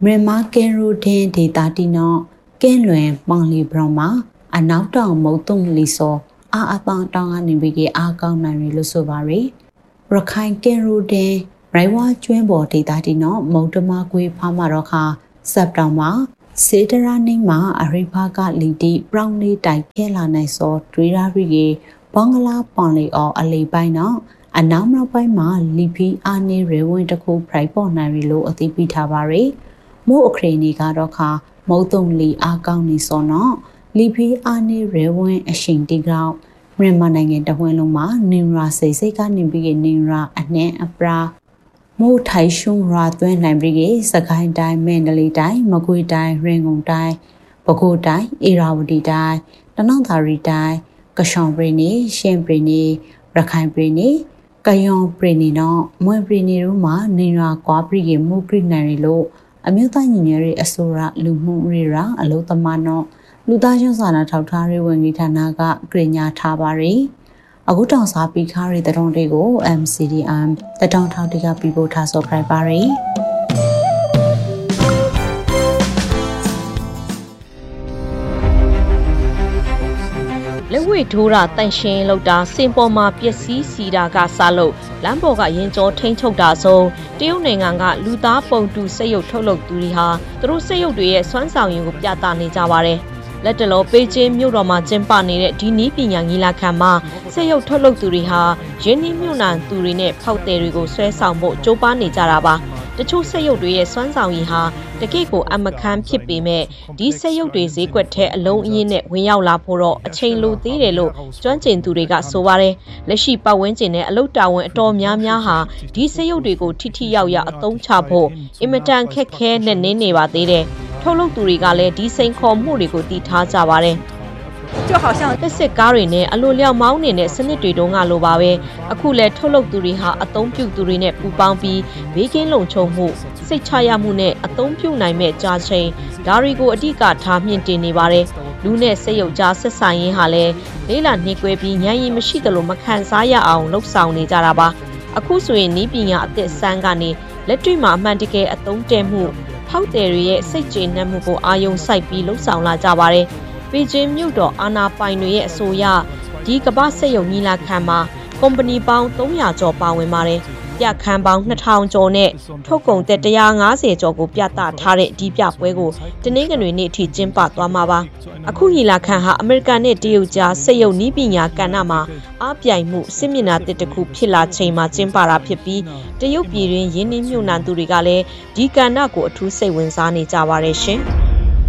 မြန်မာကင်ရိုဒင်ဒေတာတီနော့ကင်းလွင်မောင်လီဘရောမှာအနောက်တောင်မုတ်တုံလီစောအာအပန်းတောင်းကနေပြီးကအားကောင်းနိုင်ရလို့ဆိုပါရယ်ရခိုင်ကင်ရိုဒင်ရိုင်ဝါကျွန်းပေါ်ဒေတာတီနော့မုတ်တမကွေးဖားမှာတော့ခါစက်တောင်မှာစေတရာနေမှာအရိဖာကလီတီပရောင်းလေးတိုက်ခဲလာနိုင်စောတွေးရာရီဘင်္ဂလားပွန်လီအော်အလီပိုင်းနော်အနောက်မြောက်ပိုင်းမှာလီဖီအာနေရဲဝင်တခုဖရိုက်ပေါ်နိုင်ရလို့အသိပေးထားပါရယ်မို့အခရေနေကတော့ခါမုတ်တုံလီအားကောင်းနေစောနော်လီဖီအာနေရဲဝင်အရှိန်တီကောင်မြန်မာနိုင်ငံတဝန်းလုံးမှာနင်ရာစိတ်ကနေပြီးနင်ရာအနှဲအပရာမို့ထိုင်ရှုံရာသွင်းနိုင်ပြီးစကိုင်းတိုင်းမန္တလေးတိုင်းမကွေးတိုင်းရန်ကုန်တိုင်းပဲခူးတိုင်းအေရာဝတီတိုင်းတနင်္သာရီတိုင်းကရှောင်ပြည်နယ်ရှမ်းပြည်နယ်ရခိုင်ပြည်နယ်ကယောင်ပြည်နယ်နော်မွန်ပြည်နယ်တို့မှာနင်ရာကွာပြည်ကမှုပြနိုင်ရလို့အမျိုးသားညီညွတ်ရေးအစိုးရလူမှုရေးရာအလို့သမားနော်လူသားချင်းစာနာထောက်ထားရေးဝန်ကြီးဌာနကကြေညာထားပါရယ်အခုတောင်စားပြီးခါရီတရုံတွေကို MCDM တတောင်ထောက်တကပြီးပို့ထားဆိုပြပါရယ်
လက်ဝဲထိုးတာတန့်ရှင်းလောက်တာစင်ပေါ်မှာပျက်စီးစီတာကစားလို့လမ်းပေါ်ကရင်ကျော်ထိန်းချုပ်တာဆုံးတရုတ်နိုင်ငံကလူသားပုံတူစက်ရုပ်ထုတ်လုပ်သူတွေဟာသူတို့စက်ရုပ်တွေရဲ့စွမ်းဆောင်ရည်ကိုပြသနေကြပါတယ်လက်တလောပေကျင်းမြို့တော်မှာကျင်းပနေတဲ့ဒီနီးပညာညီလာခံမှာစက်ရုပ်ထုတ်လုပ်သူတွေဟာရင်းနှီးမြှုပ်နှံသူတွေနဲ့ဖောက်သည်တွေကိုဆွဲဆောင်ဖို့ကြိုးပမ်းနေကြတာပါတချို့စက်ရုပ်တွေရဲ့စွမ်းဆောင်ရည်ဟာတကယ့်ကိုအမခန်းဖြစ်ပေမဲ့ဒီစက်ရုပ်တွေဈေးကွက်ထဲအလုံးအရင်းနဲ့ဝင်ရောက်လာဖို့တော့အချိန်လိုသေးတယ်လို့ကျွမ်းကျင်သူတွေကဆိုပါတယ်လက်ရှိပတ်ဝန်းကျင်နဲ့အလုပ်တာဝန်အတော်များများဟာဒီစက်ရုပ်တွေကိုထိထိရောက်ရောက်အသုံးချဖို့အင်မတန်ခက်ခဲနဲ့နင်းနေပါသေးတယ်ထုတ်လုပ်သူတွေကလည်းဒီစိန်ခေါ်မှုတွေကိုတည်ထားကြပါတယ်就好像တက်စစ်ကားတွေနဲ့အလိုလျောက်မောင်းနေတဲ့စနစ်တွေတုန်းကလိုပါပဲအခုလဲထုတ်လုပ်သူတွေဟာအသုံးပြုသူတွေနဲ့ပူးပေါင်းပြီးဘေးကင်းလုံခြုံမှုစိတ်ချရမှုနဲ့အသုံးပြုနိုင်မဲ့ကြာချိန်ဒါတွေကိုအဓိကထားမြင့်တင်နေပါတယ်လူနဲ့စက်ရုပ်ကြားဆက်ဆံရေးဟာလဲလေးလာနှိကွဲပြီးညံရင်မရှိသလိုမခံစားရအောင်လှုပ်ဆောင်နေကြတာပါအခုဆိုရင်နီးပညာအသစ်စမ်းကနေလက်တွေ့မှာအမှန်တကယ်အသုံးတည့်မှုဖောက်သည်တွေရဲ့စိတ်ကျေနပ်မှုကိုအာရုံစိုက်ပြီးလှုပ်ဆောင်လာကြပါတယ်ပေကျင်းမြို့တော်အာနာပိုင်တွေရဲ့အဆိုအရဒီကမ္ဘာစက်ရုံညီလာခံမှာကုမ္ပဏီပေါင်း300ကျော်ပါဝင်ပါတယ်။ပြခန်းပေါင်း2000ကျော်နဲ့ထုတ်ကုန်သက်150ကျော်ကိုပြသထားတဲ့ဒီပြပွဲကိုတနင်္ဂနွေနေ့အထိကျင်းပသွားမှာပါ။အခုညီလာခံဟာအမေရိကန်နဲ့တရုတ်ကြားစက်ရုံနည်းပညာကဏ္ဍမှာအားပြိုင်မှုစစ်မျက်နှာတစ်ခုဖြစ်လာချိန်မှာကျင်းပတာဖြစ်ပြီးတရုတ်ပြည်တွင်ရင်းနှီးမြှုပ်နှံသူတွေကလည်းဒီကဏ္ဍကိုအထူးစိတ်ဝင်စားနေကြပါတယ်ရှင်။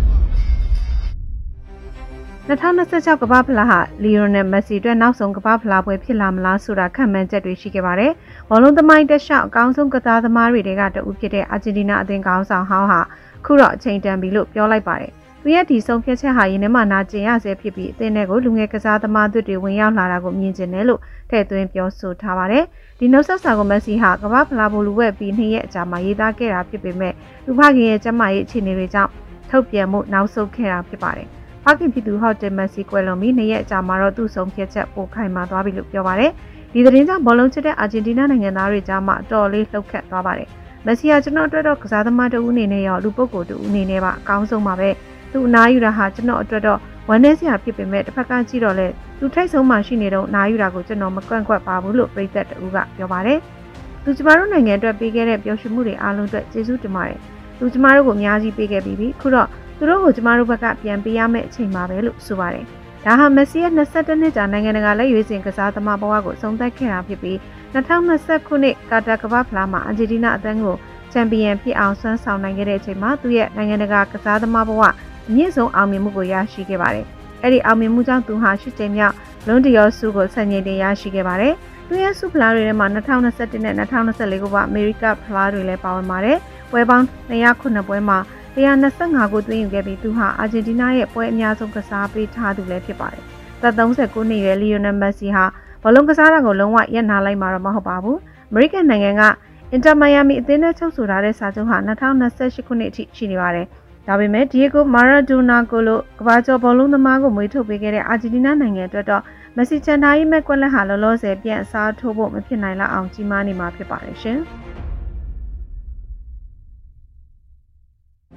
2026ကမ္ဘာဖလားဟာလီယိုနယ်မက်ဆီအတွက်နောက်ဆုံးကမ္ဘာဖလားပွဲဖြစ်လာမလားဆိုတာခန့်မှန်းချက်တွေရှိခဲ့ပါတယ်။ဘောလုံးသမိုင်းတက်လျှောက်အကောင်းဆုံးကစားသမားတွေကတဦးဖြစ်တဲ့အာဂျင်တီးနားအသင်းကောင်းဆောင်ဟောင်းဟာခုတော့အချိန်တန်ပြီလို့ပြောလိုက်ပါတယ်။သူရဲ့ဒီဆုံးဖြတ်ချက်ဟာရင်းနှီးမှနာကျင်ရဆဲဖြစ်ပြီးအသင်းထဲကိုလူငယ်ကစားသမားတွေဝင်ရောက်လာတာကိုမြင်ကျင်တယ်လို့ထည့်သွင်းပြောဆိုထားပါတယ်။ဒီနှုတ်ဆက်စာကိုမက်ဆီဟာကမ္ဘာဖလားဘိုလ်လူဝက်ပြီး2ရက်အကြာမှာရေးသားခဲ့တာဖြစ်ပေမဲ့လူဖခင်ရဲ့ကျန်းမာရေးအခြေအနေတွေကြောင့်ထုတ်ပြန်မှုနောက်ဆုတ်ခဲ့တာဖြစ်ပါတယ်။ဖခင်ဖြစ်သူဟော့တယ်မက်ဆီကွယ်လွန်ပြီး2ရက်အကြာမှာတော့သူ့ဆုံးဖြတ်ချက်ပိုခိုင်မာသွားပြီလို့ပြောပါတယ်။ဒီသတင်းကြောင့်ဘောလုံးချစ်တဲ့အာဂျင်တီးနားနိုင်ငံသားတွေကြားမှာအတော်လေးလှုပ်ခတ်သွားပါတယ်။မက်ဆီဟာကျွန်တော်အတွက်တော့ကစားသမားတဦးအနေနဲ့ရောလူပုဂ္ဂိုလ်တဦးအနေနဲ့ပါအကောင်းဆုံးပါပဲ။သူအနားယူတာဟာကျွန်တော်အတွက်တော့ဝမ်းနည်းစရာဖြစ်ပေမဲ့တစ်ဖက်ကကြည့်တော့လေသူထိတ်ဆုံးမှရှိနေတော့အနားယူတာကိုကျွန်တော်မကွန့်ကွက်ပါဘူးလို့ပြည်သက်တဦးကပြောပါတယ်။သူကျမတို့နိုင်ငံအတွက်ပေးခဲ့တဲ့ပျော်ရွှင်မှုတွေအားလုံးအတွက်ကျေးဇူးတင်ပါတယ်။သူကျမတို့ကိုအများကြီးပေးခဲ့ပြီးခုတော့သူတို့ကိုကျမတို့ဘက်ကပြန်ပေးရမယ့်အချိန်ပါပဲလို့ဆိုပါတယ်။ဒါဟာမက်ဆီရဲ့22နှစ်ကြာနိုင်ငံတကာလက်ရွေးစင်ကစားသမားဘဝကိုဆုံးသက်ခဲ့တာဖြစ်ပြီး2020ခုနှစ်ကာတာကမ္ဘာဖလားမှာအာဂျင်တီးနားအသင်းကိုချန်ပီယံဖြစ်အောင်ဆွမ်းဆောင်နိုင်ခဲ့တဲ့အချိန်မှာသူရဲ့နိုင်ငံတကာကစားသမားဘဝအမြင့်ဆုံးအောင်မြင်မှုကိုရရှိခဲ့ပါတယ်။အဲ့ဒီအောင်မြင်မှုကြောင့်သူဟာ8ကြိမ်မြောက်လွန်ဒီယောဆုကိုဆန်ငင်တင်ရရှိခဲ့ပါတယ်။သူရဲ့ဆုဖလားတွေထဲမှာ2021နဲ့2024ခုပါအမေရိကဖလားတွေလည်းပါဝင်ပါတယ်။ပွဲပေါင်း209ပွဲမှာ125ကိုသွင်းယူခဲ့ပြီးသူဟာအာဂျင်တီးနားရဲ့ပွဲအများဆုံးကစားပေးထားသူလည်းဖြစ်ပါတယ်။သက်39နှစ်ရွယ်လီယိုနယ်မက်ဆီဟာဘောလုံးကစားတာကိုလုံးဝရပ်နားလိုက်မှာတော့မဟုတ်ပါဘူး။အမေရိကန်နိုင်ငံကအင်တာမိုင်ယာမီအသင်းနဲ့ချုပ်ဆိုထားတဲ့စာချုပ်ဟာ2028ခုနှစ်အထိရှိနေပါတယ်။ဒါပေမဲ့ဒီယိုဂိုမာရာဒိုနာကိုလိုကမ္ဘာကျော်ဘောလုံးသမားကိုမွေးထုတ်ပေးခဲ့တဲ့အာဂျင်တီးနားနိုင်ငံအတွက်တော့မက်ဆီချန်ထားရေးမဲ့ကွက်လက်ဟာလောလောဆယ်ပြန်အစားထိုးဖို့မဖြစ်နိုင်လောက်အောင်ကြီးမားနေမှာဖြစ်ပါတယ်ရှင်။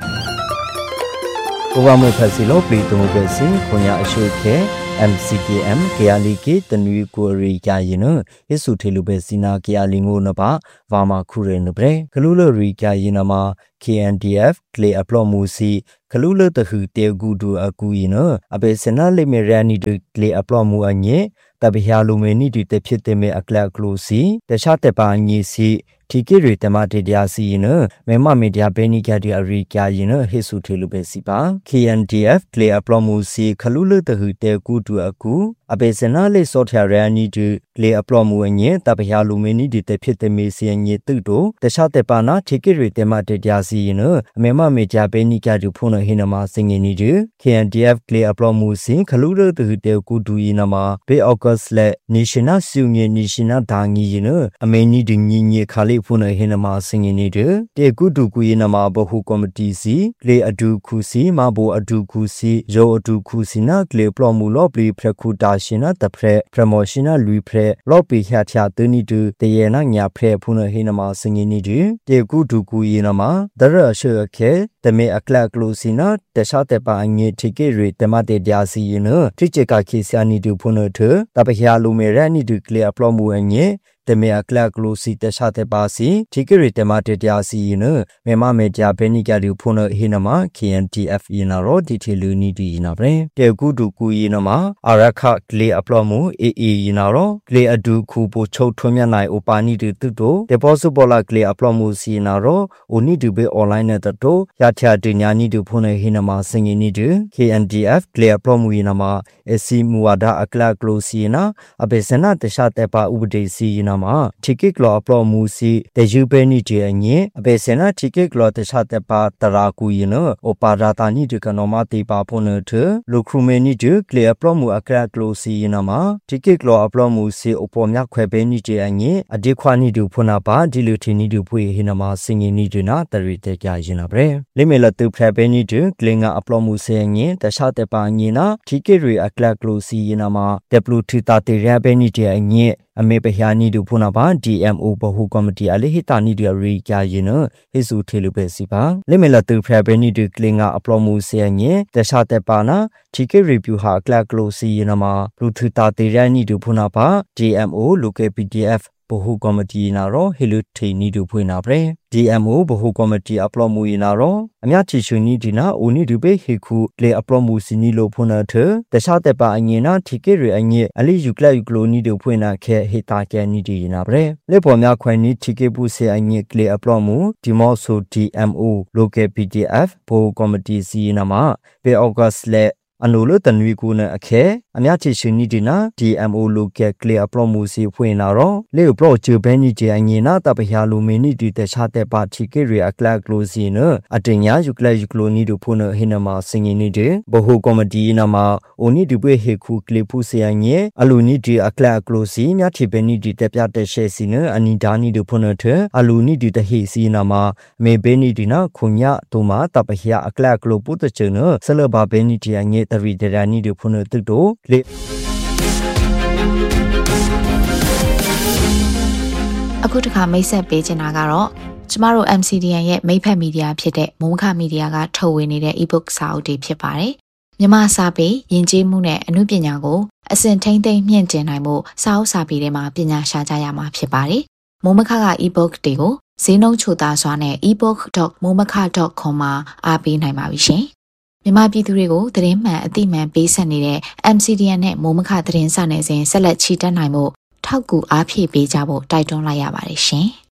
Obama Pasilo Pritomogasi, Konya Ashoke, MCTM, Kialiki, the new Kuri Kayino, Isutilubesina Kialingo Naba, Vama Kure Nobre, Kalula Rika Yinama, KNDF, Clay Aplomusi, Kalula the Hute Gudu Akuino, Abesena Lemirani to Clay Aplomu Anye, Tabihalumeni to the Piteme Akla Closi, the Shatepa Nisi. Tikiri temate diasi ino, mema media beni kadi arika ino, hisu tilubesipa. KNDF, Clay Aplomusi, Kalulu the Hute Gudu Aku, Abesenale Sotiarani to Clay Aplomu Nye, Tabihalumeni de Pitemisi and Yetudo, the Shatepana, Tikiri temate diasi ino, mema media beni kadi puna hinama singing nidu, KNDF, Clay Aplomusi, Kalulu the Hute Gudu inama, Be August le, Nishina Sunye Nishina Dangi ino, a many ding Kali. Puna hinama singing it, de gudu guinama bohu comedy, Clay adu kusi, Mabo adu kusi, Jo adu kusina, Clay plomulobli precudashina, the promotional lui pre, lobby hatia dunidu, the yenanya pre puna hinama singing it, de gudu guinama, the rusher ke, the me a clack lucina, the shatepa and tikiri, the mate diasi, Tricheka kisiani do puna to, Tabahia lumerani do clear plomu and ye. The mea clark lucy the shate basi, Tikiri temate diasi ino, Mema media benicadu puna hinama, KNTF inaro, ditilu nidi inabre, De gudu guinama, Araka gle aplomu, inaro, Gle adu kubo chotomianai opani de tudo, De possible gle aplomu sinaro, Uni to be online at the door, Yatia dinyani do puna hinama singing nidu, KNTF, gle aplomu inama, Esi muada a clark lucina, Abesena the shatepa ubdesi inama. Ticket law musi, the Jubenity and ye, Besena ticket law the Shatepa Tarakuino, or Paratani to Canomati Papona to, Lucrumeni to clear plomu a crack losi inama, ticket law musi upon Quebenity and ye, a dequani do Punapa, dilutini do Pui Hinama singing Niduna, the Riteka Jinabre. Limela to Prebeni to, Klinga aplomusi and ye, the Shatepa Nina, Tikiri a crack losi inama, the blue titati rabenity and ye. A mebehani do punaba, DMO Bohu Committee Alihitani do Rika, Hisu Tilubesipa. Limela to Prebeni do Klinga Aplomu Seanye, the Shatepana, Chiki review ha Claclosi Yanama, Rututa Tirani do punapa, DMO, look at PDF. Bohu committee naro, Hiluti nidu puinabre, DMO Bohu committee aplomu inaro, Amiachi shunidina, uni dube hiku, le aplomu sinilo punate, the Shatepa Anina, Tikiri Anye, Ali Yukla Yuklo nidu puina ke hitake nidi inabre, Lepomia Quani Tikebu se Anye cle aplomu, Timoso DMO, loke PDF, Bohu committee si inama, Be August le. Anolo tanwikuna ake, Amiachi shunidina, DMO loke clear promusi puinaro, Leo pro Jubeni Janina, Tapahalu mini to the Shatepa Tikiri a clark losino, Atenya Yukla Yuklo nidu puna hinama singing nidi, Bohu comedy nama, only to be hiku clipusi anye, Aluni to a clark losi, Yati beni di tepiate shesino, Anidani do punate, Aluni to the hisi nama, may beni dina, Kunya, Toma, Tapahia a clark lo puta chino, Salaba beni anye. The reader I need to put it to do.
အခုတခါမိတ်ဆက်ပေးချင်တာကတော့ကျမတို့ MCDN ရဲ့မိတ်ဖက်မီဒီယာဖြစ်တဲ့မုံခမီဒီယာကထုတ်ဝေနေတဲ့ ebook စာအုပ်တွေဖြစ်ပါတယ်။မြန်မာစာပေယဉ်ကျေးမှုနဲ့အမှုပညာကိုအစဉ်ထိန်းသိမ်းမြင့်တင်နိုင်မှုစာအုပ်စာပေတွေမှာပညာရှာကြရမှာဖြစ်ပါတယ်။မုံမခက ebook တွေကိုဈေးနှုန်းချိုသာစွာနဲ့ ebook.momaka.com မှာအားပေးနိုင်ပါပြီရှင်။မြန်မာပြည်သူတွေကိုသတင်းမှန်အသိမှန်ပေးဆက်နေတဲ့ MCDN နဲ့မိုးမခသတင်းစာနယ်စဉ်ဆက်လက်ချီတက်နိုင်မှုထောက်ကူအားဖြည့်ပေးကြဖို့တိုက်တွန်းလိုက်ရပါတယ်ရှင်။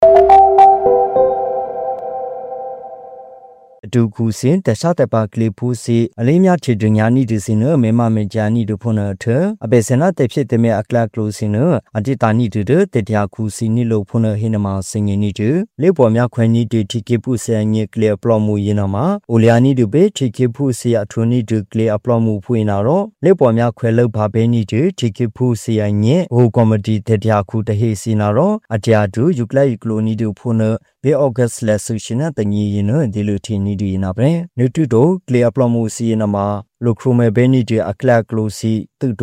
Do Kusin, the Shatapa Clipusi, Alimia Chidriani Disino, Mema Mejani do Punater, a Besena de Piteme a Clark Closino, a Titani to do, the Diacusi Nilo Puna Hinama singing it, Lepomia Quani de Tikipusi and Ye Clear Plomu Yinama, Uliani do Be, Tikipusi at Tuni to Clear Plomu Puinaro, Lepomia Quello Babeni to Tikipusi and Ye, who comedy the Diacu the Hesinaro, a Diadu, Yukla Cloni do Puna. Be August less sushina the dilutini di nabre, Nutudo, clear plomusi nama, Lucrume benidi a clark losi, Tudo,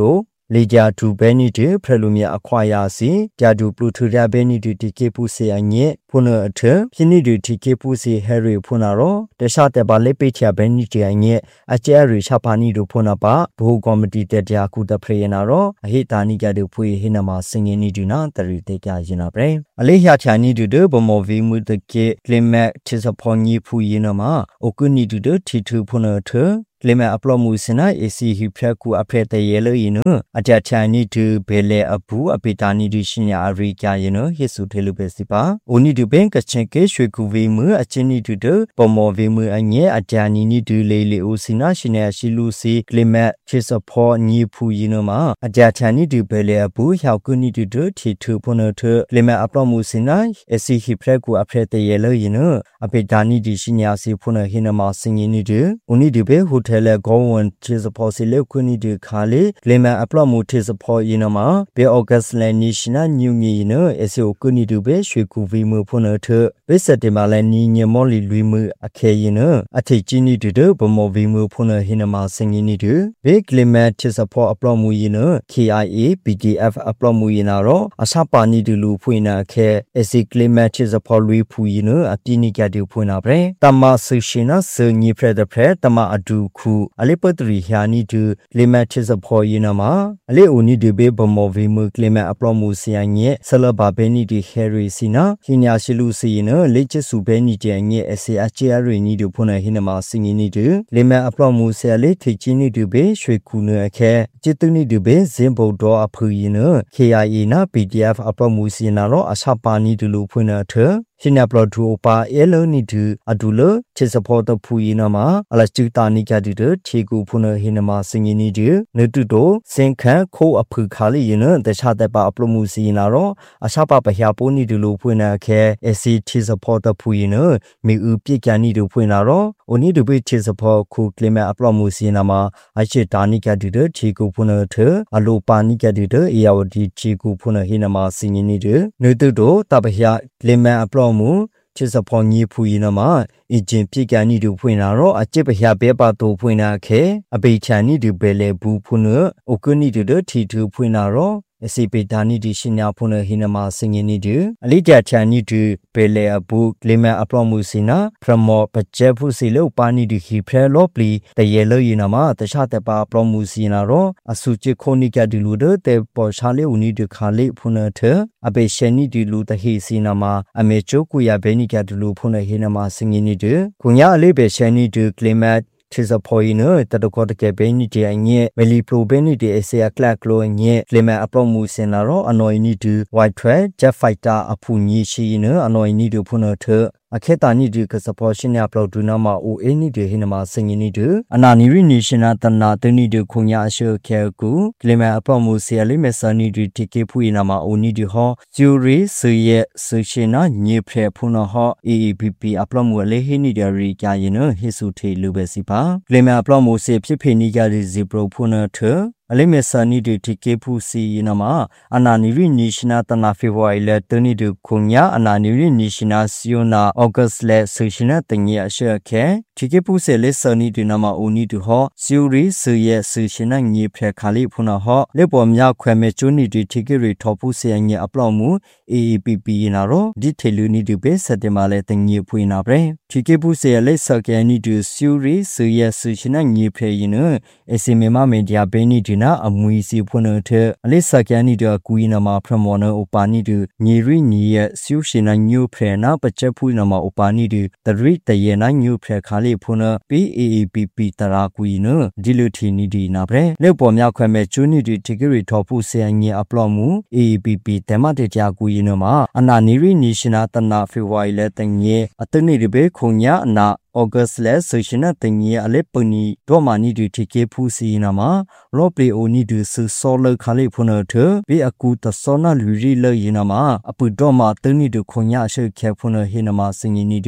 လေကြာတူဘဲနီတူဖရလူမြအခွာယာစီကြာတူပလူထူရဘဲနီတူတီကေပူစီအညေဖုန်အထပြင်းနီတူတီကေပူစီဟဲရီဖုန်ရောတခြားတဲ့ပါလေပိချာဘဲနီတီအညေအကျဲရီချပါနီတို့ဖုန်ပါဘူကော်မတီတဲ့ကြာကူတဖရေနာရောအဟိတာနိကတူဖွေဟိနမစင်ငင်းနီတူနာတရီတေကြရင်နာပဲအလေးရချာနီတူဘမောဗီမူတကေကလီမက်ချစ်စဖော်ညီဖူရင်နမအိုကုနီတူတီထူဖုန်ထလေမအပလောမှုစနာ AC ဟိဖရကူအဖရတဲ့ရဲလို့ရင်အကြချာနီတူဘဲလေအဘူးအပိတာနီတူရှင်ယာအရိကရင်ဟေဆုထေလူပဲစီပါအိုနီတူပင်ကချင်ကေရွှေကူဝေမအချင်းနီတူပမောဝေမအငဲအကြနီနီတူလေလေအိုစနာရှင်ယာရှိလူစီကလီမက်ချစ်စဖောညီဖူရင်မအကြချာနီတူဘဲလေအဘူးဟောက်ကူနီတူထီထူဖုန်ထလေမအပလောမှုစနာ AC ဟိဖရကူအဖရတဲ့ရဲလို့ရင်အပိတာနီတူရှင်ယာစီဖုန်ဟိနမစင်ရင်နီတူအိုနီတူပဲဟိုတယ်လေကောဝန်ချစ်စဖောစီလေခွနီဒီခါလေလေမအပလော့မှုချစ်စဖောယင်းမှာဘေအော့ဂတ်စ်လေနီရှင်နာညူမီနအစီအိုခွနီဒီပဲရွှေကူဗီမှုဖုန်ထဘေစက်တင်မာလေနီညမောလီလူမှုအခဲရင်အထိချင်းနီတူဘမောဗီမှုဖုန်ဟင်းမှာစင်ရင်နီတူဘေကလီမချစ်စဖောအပလော့မှုယင်း KIA PDF အပလော့မှုယင်းရောအစပါနီတူလူဖွင့်နာခဲအစီကလီမချစ်စဖောလူဖူယင်းအပြင်းနီကတူဖွင့်နာပဲတမဆူရှင်နာစညိဖရတဲ့ဖရတမအဒူခုအလေးပတရီဟာနီတူလေမတ်ချစ်စဖော်ရင်နမှာအလေးအိုနီဒီဘေဘမောဗီမူကလေမတ်အပလော့မှုစီယညေဆလဘာဘဲနီဒီဟဲရီစီနာဟိညာရှိလူစီနလေချစ်စုဘဲနီကျညေအစီအချီအရီနီတူဖုန်ဟိနမှာစင်ငင်းနီတူလေမတ်အပလော့မှုဆဲလေးထိချင်းနီတူဘေရွှေကူနအခဲจิตตุနီတူဘေဇင်ဘုတ်တော်အဖူရင် KIA နာ PDF အပလော့မှုစီနာရောအစပါနီတူလူဖွင့်နာထရှင်နပလော့ဒူပါအဲလိုနီတူအဒူလချစ်စဖောတဖူရင်မှာအလစတူတာနီကတူချေကူဖုန်ဟိနမှာစင်ငင်းနီတူနေတူတိုစင်ခန့်ခိုးအဖူခါလီရင်တခြားတဲ့ပါအပလော့မှုစီနာရောအစပါပဟပိုနီတူလူဖွင့်နာခဲ AC ချစ်စဖောတဖူရင်မီဦးပြကန်နီတူဖွင့်နာရောအိုနီတူဘေချစ်စဖောခုကလီမအပလော့မှုစီနာမှာအရှိတာနီကတူချေကူဖုန်ထအလိုပါနီကတူအေယာဝတီချေကူဖုန်ဟိနမှာစင်ငင်းနီတူနေတူတိုတပဟလီမအပလော့မှုချစ်စဖောညီဖူရင်မှာအဂျင်ပြကန်နီတူဖွင့်လာတော့အကျစ်ပဟဘဲပါတူဖွင့်လာခဲအပိချာနီတူဘဲလေဘူးဖုန်အိုကနီတူထီတူဖွင့်လာတော့အစီပေတာနီဒီရှင်ညာဖုန်ဟိနမှာစင်ငင်းနီတူအလိကြချာနီတူဘဲလေအဘူးကလီမအပလော့မှုစီနာဖရမောပကျဲဖုစီလောပါနီဒီဟီဖရလောပလီတရေလောရင်မှာတခြားတဲ့ပါပလော့မှုစီနာတော့အစုချစ်ခိုနီကဒီလူတဲ့ပေါ်ချာလေဦးနီဒီခါလေဖုန်ထအပေရှနီဒီလူတဟိစီနာမှာအမေချိုကူရဘဲနီကဒီလူဖုန်ဟိနမှာစင်ငင်းနီတူခုညာအလေးပဲရှနီတူကလီမချစ်စဖော်ရင်တတကောတကဘဲနီတီအညေမလီပရိုဘဲနီတီအစီယကလကလိုညေလေမအပလော့မှုစင်လာတော့အနော်နီတူဝိုက်ထရက်ဂျက်ဖိုက်တာအဖူညီရှိရင်အနော်နီတူဖုန်ထအခေတာနီဒီကစပေါ်ရှင်ညာပလော့ဒူနာမအိုအင်းနီဒီဟိနမစင်ငင်းနီတူအနာနီရီနေရှင်နာတနာတနီဒီခုညာအရှေခဲကူကလီမအပလော့မှုဆီယလိမဆာနီဒီတီကေဖူနာမအိုနီဒီဟောဂျူရီဆွေရဲ့ဆွေရှင်နာညေဖရဖုန်ဟော AAPP အပလော့မှုလေဟိနီဒီရီကြာရင်ဟိစုထေလူပဲစီပါကလီမအပလော့မှုဆီဖြစ်ဖေနီကြဒီဇီပရိုဖုန်ထအလိမေဆာနီဒီတီကေဖူစီနမအနာနီရီနီရှင်နာတနာဖေဗဝါရီလတနီဒီခုညာအနာနီရီနီရှင်နာစီယိုနာဩဂတ်စ်လေဆူရှင်နာတငီအရှက်ခဲတီကေဖူဆေလေဆာနီဒီနမအိုနီတူဟောစီယိုရီဆူရဲ့ဆူရှင်နာညေဖရခါလီဖုနာဟောလေပေါ်မြခွဲမဲချူနီဒီတီကေရီထော်ဖူဆေညေအပလော့မှု AAPP နာရောဒီထေလူနီဒီပဲစက်တင်မာလေတငီဖွေနာပဲတီကေဖူဆေလေဆာကဲနီဒီစီယိုရီဆူရဲ့ဆူရှင်နာညေဖရရင်အစီမေမမေဒီယာဘဲနီဒီနာအမွီစီဖွနထအလေးစကန်နီတကူီနမဖရမောနအိုပါနီတူညီရီညီရဲ့ဆူရှင်နာညိုဖရနာပချက်ဖူနမအိုပါနီတူတရိတယေနာညိုဖရခါလေးဖွန PAAPP တရာကူီနဒီလူထီနီဒီနာပဲလက်ပေါ်မြောက်ခွဲမဲ့ကျူနီတီတီဂရီထော်ဖူဆေညေအပလော့မှု AAPP တမတေတရာကူီနမအနာနီရီနီရှင်နာတနာဖေဝါရီလက်တငေအတနိဒီဘေခုံညာအနာAugust လဲဆိုရှင်နာတင်ကြီးအလေးပနီဒေါ်မာနီဒီတီကေဖူစီနာမှာရော့ပလီအိုနီဒီဆူဆောလခါလေးဖုန်ထဘေအကူတဆောနာလူရီလေရင်နာမှာအပူဒေါ်မာတနီဒီခွန်ညာရှေခဲဖုန်ဟိနာမှာစင်နီဒီ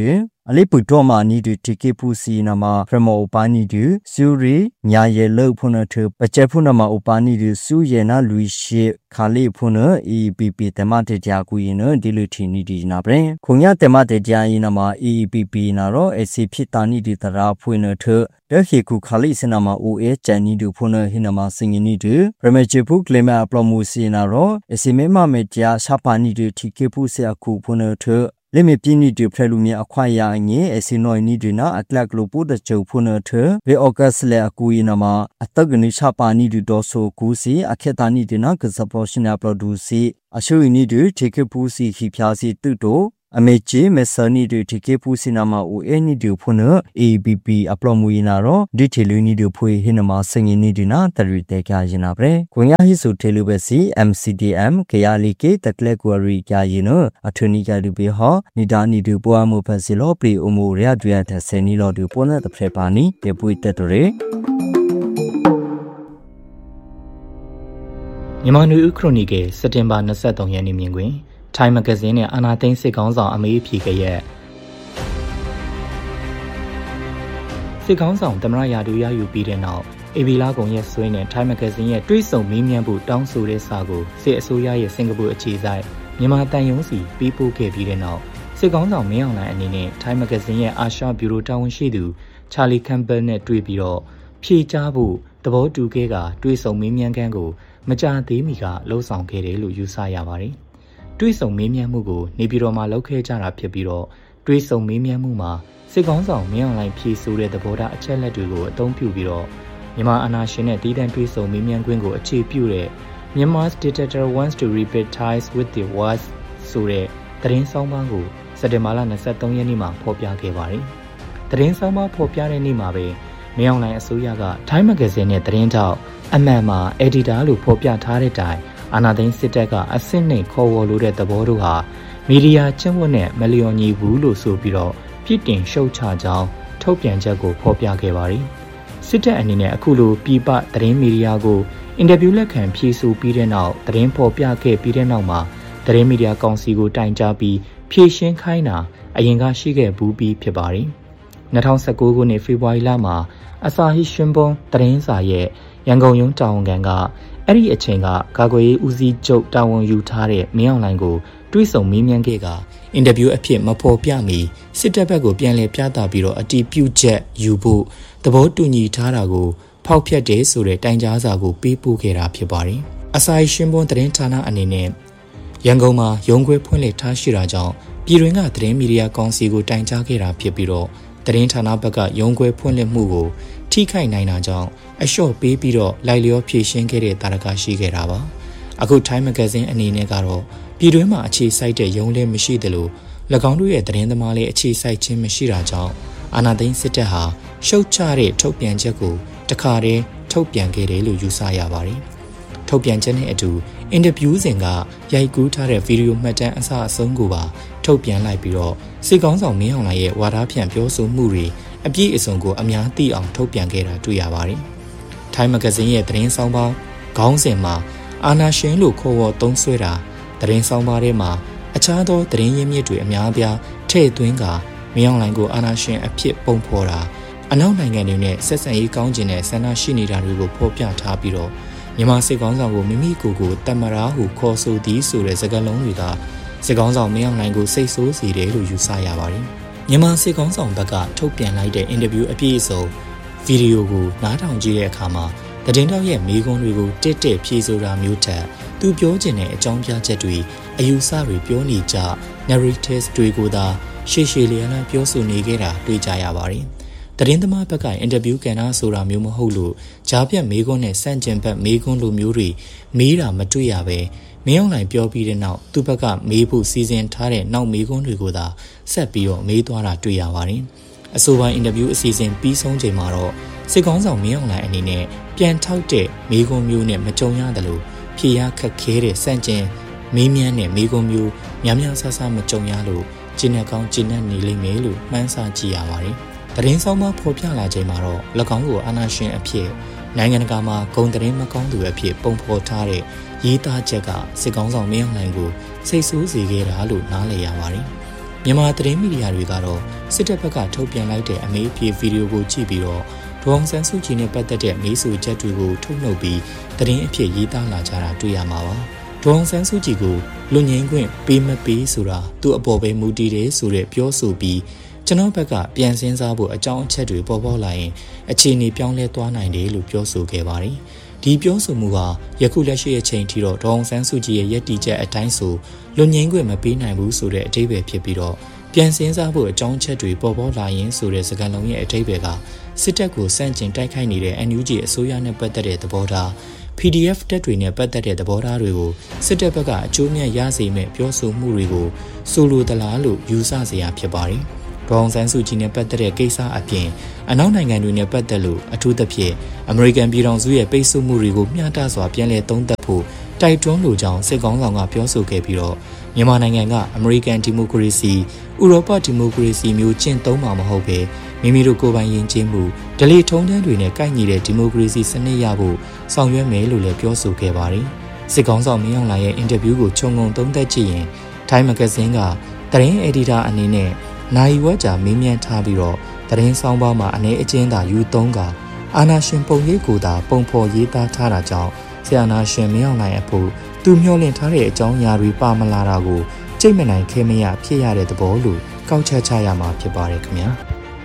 အလေးပူတော့မာနီတူတီကေပူစီနာမှာဖရမောပါနီတူစူရီညာရဲလောက်ဖုန်ထပကျဖုန်နာမှာဥပါနီတူစူရဲနာလူရှိခါလေးဖုန် EPP တမတေကြကူရင်ဒီလူထီနီဒီနာပရင်ခုံရတမတေကြရင်နာမှာ EPP နာတော့ AC ဖြစ်တာနီဒီတရာဖွင့်ထတခေခုခါလေးစနာမှာ OA ချန်နီတူဖုန်ဟိနာမှာစင်ငနီတူရမေချဖုကလေမာပရမိုစီနာတော့ AC မဲမမေကြရှာပါနီတူတီကေဖုဆရာခုဖုန်ထလေမေပြင်းနီတူဖရလူမြအခွာရအငယ်အစီနိုနီဒီနာအကလကလိုပိုတချုံဖုန်ထဝေအော့ဂတ်စလေအကူယနာမှာအတကနိရှာပါနီတူဒေါ်ဆိုကူစီအခက်တာနီဒီနာကစပရိုရှင်နာပရိုဒူစီအရှူနီတူတီကေဖူစီခိဖျာစီတူတိုအမေချေမဆနီတူတီကေဖူစီနာမှာအိုအနီတူဖုန် ABP အပလိုမူယနာရောဒီချေလူနီတူဖွေဟိနမှာစငင်းနီဒီနာတရီတေကရင်နာပရေကွန်ရဟိစုထေလူပဲစီ MCDM ကရလီကေတကလက်ကွာရီကရင်နအထွနီကတူပေဟောနီဒါနီတူပွားမှုဖက်စီလောပရီအမိုရရဒွေထဆယ်နီလောတူပေါ်နေတဖရပါနီတေပွေတက်တရေ
မြန်မာနွေဦးခရိုနီကယ်စက်တင်ဘာ23ရက်နေ့မြင်တွင်ထိုင်းမဂဇင်းနဲ့အာနာသိန်းစစ်ကောင်းဆောင်အမေးဖြေခဲ့ရဲ့စစ်ကောင်းဆောင်သမရရာတူရယူပြီးတဲ့နောက်အေဘီလာကုံရဲ့ဆွေးနဲ့ထိုင်းမဂဇင်းရဲ့တွေးဆုံမေးမြန်းဖို့တောင်းဆိုတဲ့စာကိုစစ်အစိုးရရဲ့စင်ကာပူအခြေစိုက်မြန်မာတန်ယုံစီပေးပို့ခဲ့ပြီးတဲ့နောက်စစ်ကောင်းဆောင်မင်းအောင်လှိုင်အနေနဲ့ထိုင်းမဂဇင်းရဲ့အာရှဘျူရိုတာဝန်ရှိသူချာလီကမ်ဘယ်နဲ့တွေ့ပြီးတော့ဖြေကြားဖို့သဘောတူခဲ့ကတွေးဆုံမေးမြန်းခန်းကိုမကြာသေးမီကလှုပ်ဆောင်ခဲ့တယ်လို့ယူဆရပါတယ်။တွေးဆုံမေးမြန်းမှုကိုနေပြည်တော်မှာလုပ်ခဲ့ကြတာဖြစ်ပြီးတော့တွေးဆုံမေးမြန်းမှုမှာစစ်ကောင်းဆောင်မင်းအောင်လှိုင်ဖြေဆိုတဲ့သဘောထားအချက်လက်တွေကိုအသုံးပြုပြီးတော့မြန်မာအာဏာရှင်နဲ့တည်တံ့တွေးဆုံမေးမြန်းခွင့်ကိုအခြေပြုတဲ့ Myanmar's dictator wants to repair ties with the West ဆိုတဲ့သတင်းဆောင်ပါးကိုစက်တင်ဘာလ23ရက်နေ့မှာဖော်ပြခဲ့ပါတယ်။သတင်းဆောင်ပါးဖော်ပြတဲ့နေ့မှာပဲမင်းအောင်လှိုင်အစိုးရကထိုင်းမဂဇင်းနဲ့သတင်းထောက်အမှန်မှာ editor လို့ဖော်ပြထားတဲ့တိုင်အာဏာသိမ်းစစ်တပ်ကအစစ်နှိမ်ခေါ်ဝေါ်လို့တဲ့သဘောတို့ဟာမီဒီယာကျင့်ဝတ်နဲ့မလျော်ညီဘူးလို့ဆိုပြီးတော့ပြစ်တင်ရှုတ်ချကြောင်းထုတ်ပြန်ချက်ကိုဖော်ပြခဲ့ပါတယ်။စစ်တပ်အနေနဲ့အခုလိုပြည်ပသတင်းမီဒီယာကိုအင်တာဗျူးလက်ခံဖြေဆိုပြီးတဲ့နောက်သတင်းဖော်ပြခဲ့ပြီးတဲ့နောက်မှာသတင်းမီဒီယာကောင်စီကိုတိုင်ကြားပြီးဖြေရှင်းခိုင်းတာအရင်ကရှိခဲ့ဘူးပြီးဖြစ်ပါတယ်။2019ခုနှစ်ဖေဖော်ဝါရီလမှာအစာဟိရှင်ဘုံသတင်းစာရဲ့ရန်ကုန်ရုံးတာဝန်ခံကအဲ့ဒီအချိန်ကကာကွယ်ရေးဦးစီးချုပ်တာဝန်ယူထားတဲ့မင်းအောင်လှိုင်ကိုတွေးဆုံမေးမြန်းခဲ့ကအင်တာဗျူးအဖြစ်မဖော်ပြမီစစ်တပ်ဘက်ကိုပြန်လည်ပြသပြီးတော့အတီးပြုတ်ချက်ယူဖို့သဘောတူညီထားတာကိုဖောက်ဖျက်တယ်ဆိုတဲ့တိုင်ကြားစာကိုပေးပို့ခဲ့တာဖြစ်ပါတယ်။အစာရှင်ဘုံသတင်းဌာနအနေနဲ့ရန်ကုန်မှာရုံးခွဲဖွင့်လှစ်ထားရှိတာကြောင့်ပြည်တွင်းကသတင်းမီဒီယာကောင်စီကိုတိုင်ကြားခဲ့တာဖြစ်ပြီးတော့သတင်းဌာနဘက်ကရုံးခွဲဖွင့်လှစ်မှုကိုထိခိုက်နိုင်တာကြောင့်အလျှော့ပေးပြီးတော့လိုက်လျောဖြည့်ရှင်းခဲ့တဲ့တာရကရှိခဲ့တာပါအခုထိုင်းမဂဇင်းအနေနဲ့ကတော့ပြည်တွင်းမှာအခြေစိုက်တဲ့ရုံးလည်းမရှိသလို၎င်းတို့ရဲ့သတင်းသမားလည်းအခြေစိုက်ခြင်းမရှိတာကြောင့်အာဏာသိမ်းစစ်တပ်ဟာရှုတ်ချတဲ့ထုတ်ပြန်ချက်ကိုတခါတည်းထုတ်ပြန်ခဲ့တယ်လို့ယူဆရပါတယ်ထုတ်ပြန်ချက်နဲ့အတူအင်တာဗျူးစဉ်ကရိုက်ကူးထားတဲ့ဗီဒီယိုမှတ်တမ်းအစအဆုံးကိုပါထုတ်ပြန်လိုက်ပြီးတော့စစ်ကောင်းဆောင်မင်းအောင်လှိုင်ရဲ့ဝါဒဖြန့်ပြောဆိုမှုတွေအပြည့်အစုံကိုအများသိအောင်ထုတ်ပြန်ခဲ့တာတွေ့ရပါတယ်။ထိုင်းမဂဇင်းရဲ့သတင်းဆောင်ပါခေါင်းစဉ်မှာအာနာရှင်လို့ခေါ်ဝေါ်သုံးစွဲတာသတင်းဆောင်ပါထဲမှာအခြားသောသတင်းရင်းမြစ်တွေအများအပြားထည့်သွင်းကမင်းအောင်လှိုင်ကိုအာနာရှင်အဖြစ်ပုံဖော်တာအနောက်နိုင်ငံတွေနဲ့ဆက်ဆံရေးကောင်းကျင်တဲ့ဆန္ဒရှိနေတာတွေကိုဖော်ပြထားပြီးတော့မြန်မာစစ်ကောင်းဆောင်ကိုမိမိကိုယ်ကိုတမရာဟုခေါ်ဆိုသည်ဆိုတဲ့စကားလုံးတွေကစစ်ကောင်းဆောင်မင်းအောင်လှိုင်ကိုစိတ်ဆိုးစေတယ်လို့ယူဆရပါတယ်။မြန်မာစစ်ကောင်းဆောင်ဘက်ကထုတ်ပြန်လိုက်တဲ့အင်တာဗျူးအပြည့်အစုံဗီဒီယိုကိုနားထောင်ကြည့်တဲ့အခါမှာသတင်းတောက်ရဲ့မိကွန်းတွေကိုတက်တက်ဖြေဆိုတာမျိုးထက်သူပြောချင်တဲ့အကြောင်းပြချက်တွေအယူဆတွေပြောနေကြ narratives တွေကိုသာရှေ့ရှေ့လျားလျားပြောဆိုနေခဲ့တာတွေ့ကြရပါတယ်။သတင်းသမားဘက်ကအင်တာဗျူးကန်တာဆိုတာမျိုးမဟုတ်လို့ဂျားပြတ်မိကွန်းနဲ့စန့်ကျင်ဘက်မိကွန်းလိုမျိုးတွေမေးတာမတွေ့ရပဲမင်းအောင်လှိုင်ပြောပြီးတဲ့နောက်သူ့ဘက်ကမေးဖို့စီစဉ်ထားတဲ့နောက်မေးခွန်းတွေကိုသာဆက်ပြီးတော့မေးသွားတာတွေ့ရပါတယ်။အဆိုပါအင်တာဗျူးအစီအစဉ်ပြီးဆုံးချိန်မှာတော့စစ်ကောင်းဆောင်မင်းအောင်လှိုင်အနေနဲ့ပြန်ထောက်တဲ့မေးခွန်းမျိုးနဲ့မကြုံရတယ်လို့ဖြေရခက်ခဲတဲ့စန့်ကျင်မေးမြန်းတဲ့မေးခွန်းမျိုးများများဆဆမကြုံရလို့ကျဉ်းကောင်းကျဉ်းနေလိမ့်မယ်လို့မှန်းဆကြည့်ရပါတယ်။သတင်းဆောင်မှဖော်ပြလာချိန်မှာတော့၎င်းကိုအာဏာရှင်အဖြစ်နိုင်ငံတကာမှာဂုဏ်သတင်းမကောင်းသူအဖြစ်ပုံဖော်ထားတဲ့ရေးသားချက်ကစစ်ကောင်းဆောင်မင်းအောင်လှိုင်ကိုစိတ်ဆိုးစေခဲ့တာလို့နားလည်ရပါတယ်။မြန်မာသတင်းမီဒီယာတွေကတော့စစ်တပ်ဘက်ကထုတ်ပြန်လိုက်တဲ့အမေးအဖြေဗီဒီယိုကိုကြည့်ပြီးတော့ဒေါအောင်ဆန်းစုကြည်နဲ့ပတ်သက်တဲ့မေးဆိုချက်တွေကိုထုတ်နှုတ်ပြီးသတင်းအဖြစ်ရေးသားလာကြတာတွေ့ရမှာပါဒေါအောင်ဆန်းစုကြည်ကိုလွတ်ငြိမ်းခွင့်ပေးမပေးဆိုတာသူ့အပေါ်ပဲမူတည်တယ်ဆိုတဲ့ပြောဆိုပြီးကျွန်တော်ဘက်ကပြန်စင်းစားဖို့အကြောင်းအချက်တွေပေါ်ပေါက်လာရင်အခြေအနေပြောင်းလဲသွားနိုင်တယ်လို့ပြောဆိုခဲ့ပါတယ်ဒီပြောဆိုမှုဟာယခုလက်ရှိအချိန်ထိတော့ဒေါအောင်ဆန်းစုကြည်ရဲ့ယက်တီချက်အတိုင်းဆိုလွတ်ငြိမ်းခွင့်မပေးနိုင်ဘူးဆိုတဲ့အဓိပ္ပာယ်ဖြစ်ပြီးတော့ပြန်စင်းစားဖို့အကြောင်းချက်တွေပေါ်ပေါက်လာရင်ဆိုတဲ့စကားလုံးရဲ့အဓိပ္ပာယ်ကစစ်တပ်ကိုစန့်ကျင်တိုက်ခိုက်နေတဲ့ NUG အစိုးရနဲ့ပတ်သက်တဲ့သဘောထား PDF တပ်တွေနဲ့ပတ်သက်တဲ့သဘောထားတွေကိုစစ်တပ်ဘက်ကအကျိုးမြတ်ရစေမဲ့ပြောဆိုမှုတွေကိုဆိုလိုသလားလို့ယူဆစရာဖြစ်ပါတယ်ဒေါအောင်ဆန်းစုကြည်နဲ့ပတ်သက်တဲ့ကိစ္စအပြင်အနောက်နိုင်ငံတွေနဲ့ပတ်သက်လို့အထူးသဖြင့်အမေရိကန်ပြည်ထောင်စုရဲ့ပိတ်ဆို့မှုတွေကိုမျှတစွာပြန်လည်သုံးသပ်ဖို့တိုက်တွန်းလိုကြောင်းစစ်ကောင်ဆောင်ကပြောဆိုခဲ့ပြီးတော့မြန်မာနိုင်ငံကအမေရိကန်ဒီမိုကရေစီဥရောပဒီမိုကရေစီမျိုးကျင့်သုံးမှာမဟုတ်ပဲမိမိတို့ကိုယ်ပိုင်ယဉ်ကျေးမှုဓလေ့ထုံးတမ်းတွေနဲ့ကိုက်ညီတဲ့ဒီမိုကရေစီစနစ်ရဖို့ဆောင်ရွက်မယ်လို့လည်းပြောဆိုခဲ့ပါတယ်စစ်ကောင်ဆောင်မင်းအောင်လှိုင်ရဲ့အင်တာဗျူးကိုခြုံငုံသုံးသပ်ကြည့်ရင် Time Magazine ကသတင်းအက်ဒီတာအနေနဲ့နိုင်ဝက်ကြာမေးမြန်းထားပြီးတော့သတင်းဆောင်ပါမှာအနေအကျဉ်းသာယူသုံးကအာနာရှင်ပုံရိပ်ကိုသာပုံဖော်ရေးသားထားတာကြောင့်ဆရာနာရှင်မင်းအောင်လှိုင်အဖို့သူမျှော်လင့်ထားတဲ့အကြောင်းအရာတွေပါမလာတာကိုကြိတ်မနိုင်ခဲမရဖြစ်ရတဲ့သဘောလို့ကောက်ချက်ချရမှာဖြစ်ပါတယ်ခင်ဗျာ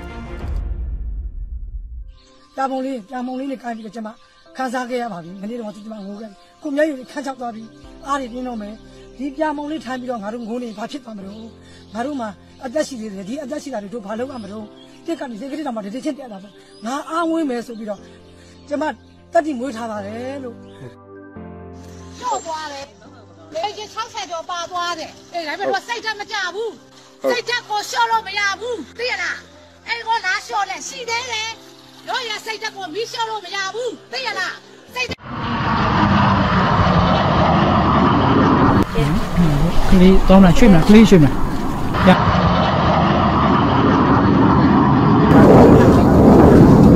တာမုံလေးနဲ့ကိုင်းပြီးတော့ကျွန်မခန်းစားခဲ့ရပါပြီမနေ့တော့ကျွန်မငိုခဲ့ကိုမျက်ရည်ခန်းချောက်သွားပြီးအားတွေပြင်းတော့မယ်ဒီပြမုံလေးထိုင်ပြီးတော့ငါတို့ငိုနေဘာဖြစ်သွားမလို့ငါတို့မှာအသက်ရှိသေးတယ်ဒီအသက်ရှိတာတွေတို့ဘာလုပ်ရမလို့တက်ကနေစိတ်ကလေးတောင်မှတတိချင်းတက်တာပေါ့ငါအားဝင်းမယ်ဆိုပြီးတော့ကျွန်မတက်တိမွေးထားပါတယ်လို့
ကျော်သွားတယ်လေကြီး60ကျော်ပါသွားတယ်အေးဒါပေမဲ့စိတ်ဓာတ်မကြဘူးစိတ်ဓာတ်ကိုလျှော့လို့မရဘူးသိရလားအဲ့ကောလားလျှော့လဲရှိသေးတယ်ရောရစိတ်ဓာတ်ကိုမီးလျှော့လို့မရဘူးသိရလားစိတ်
ကလေးတောင်းလာချွေးမလားကလေးချွေးမလား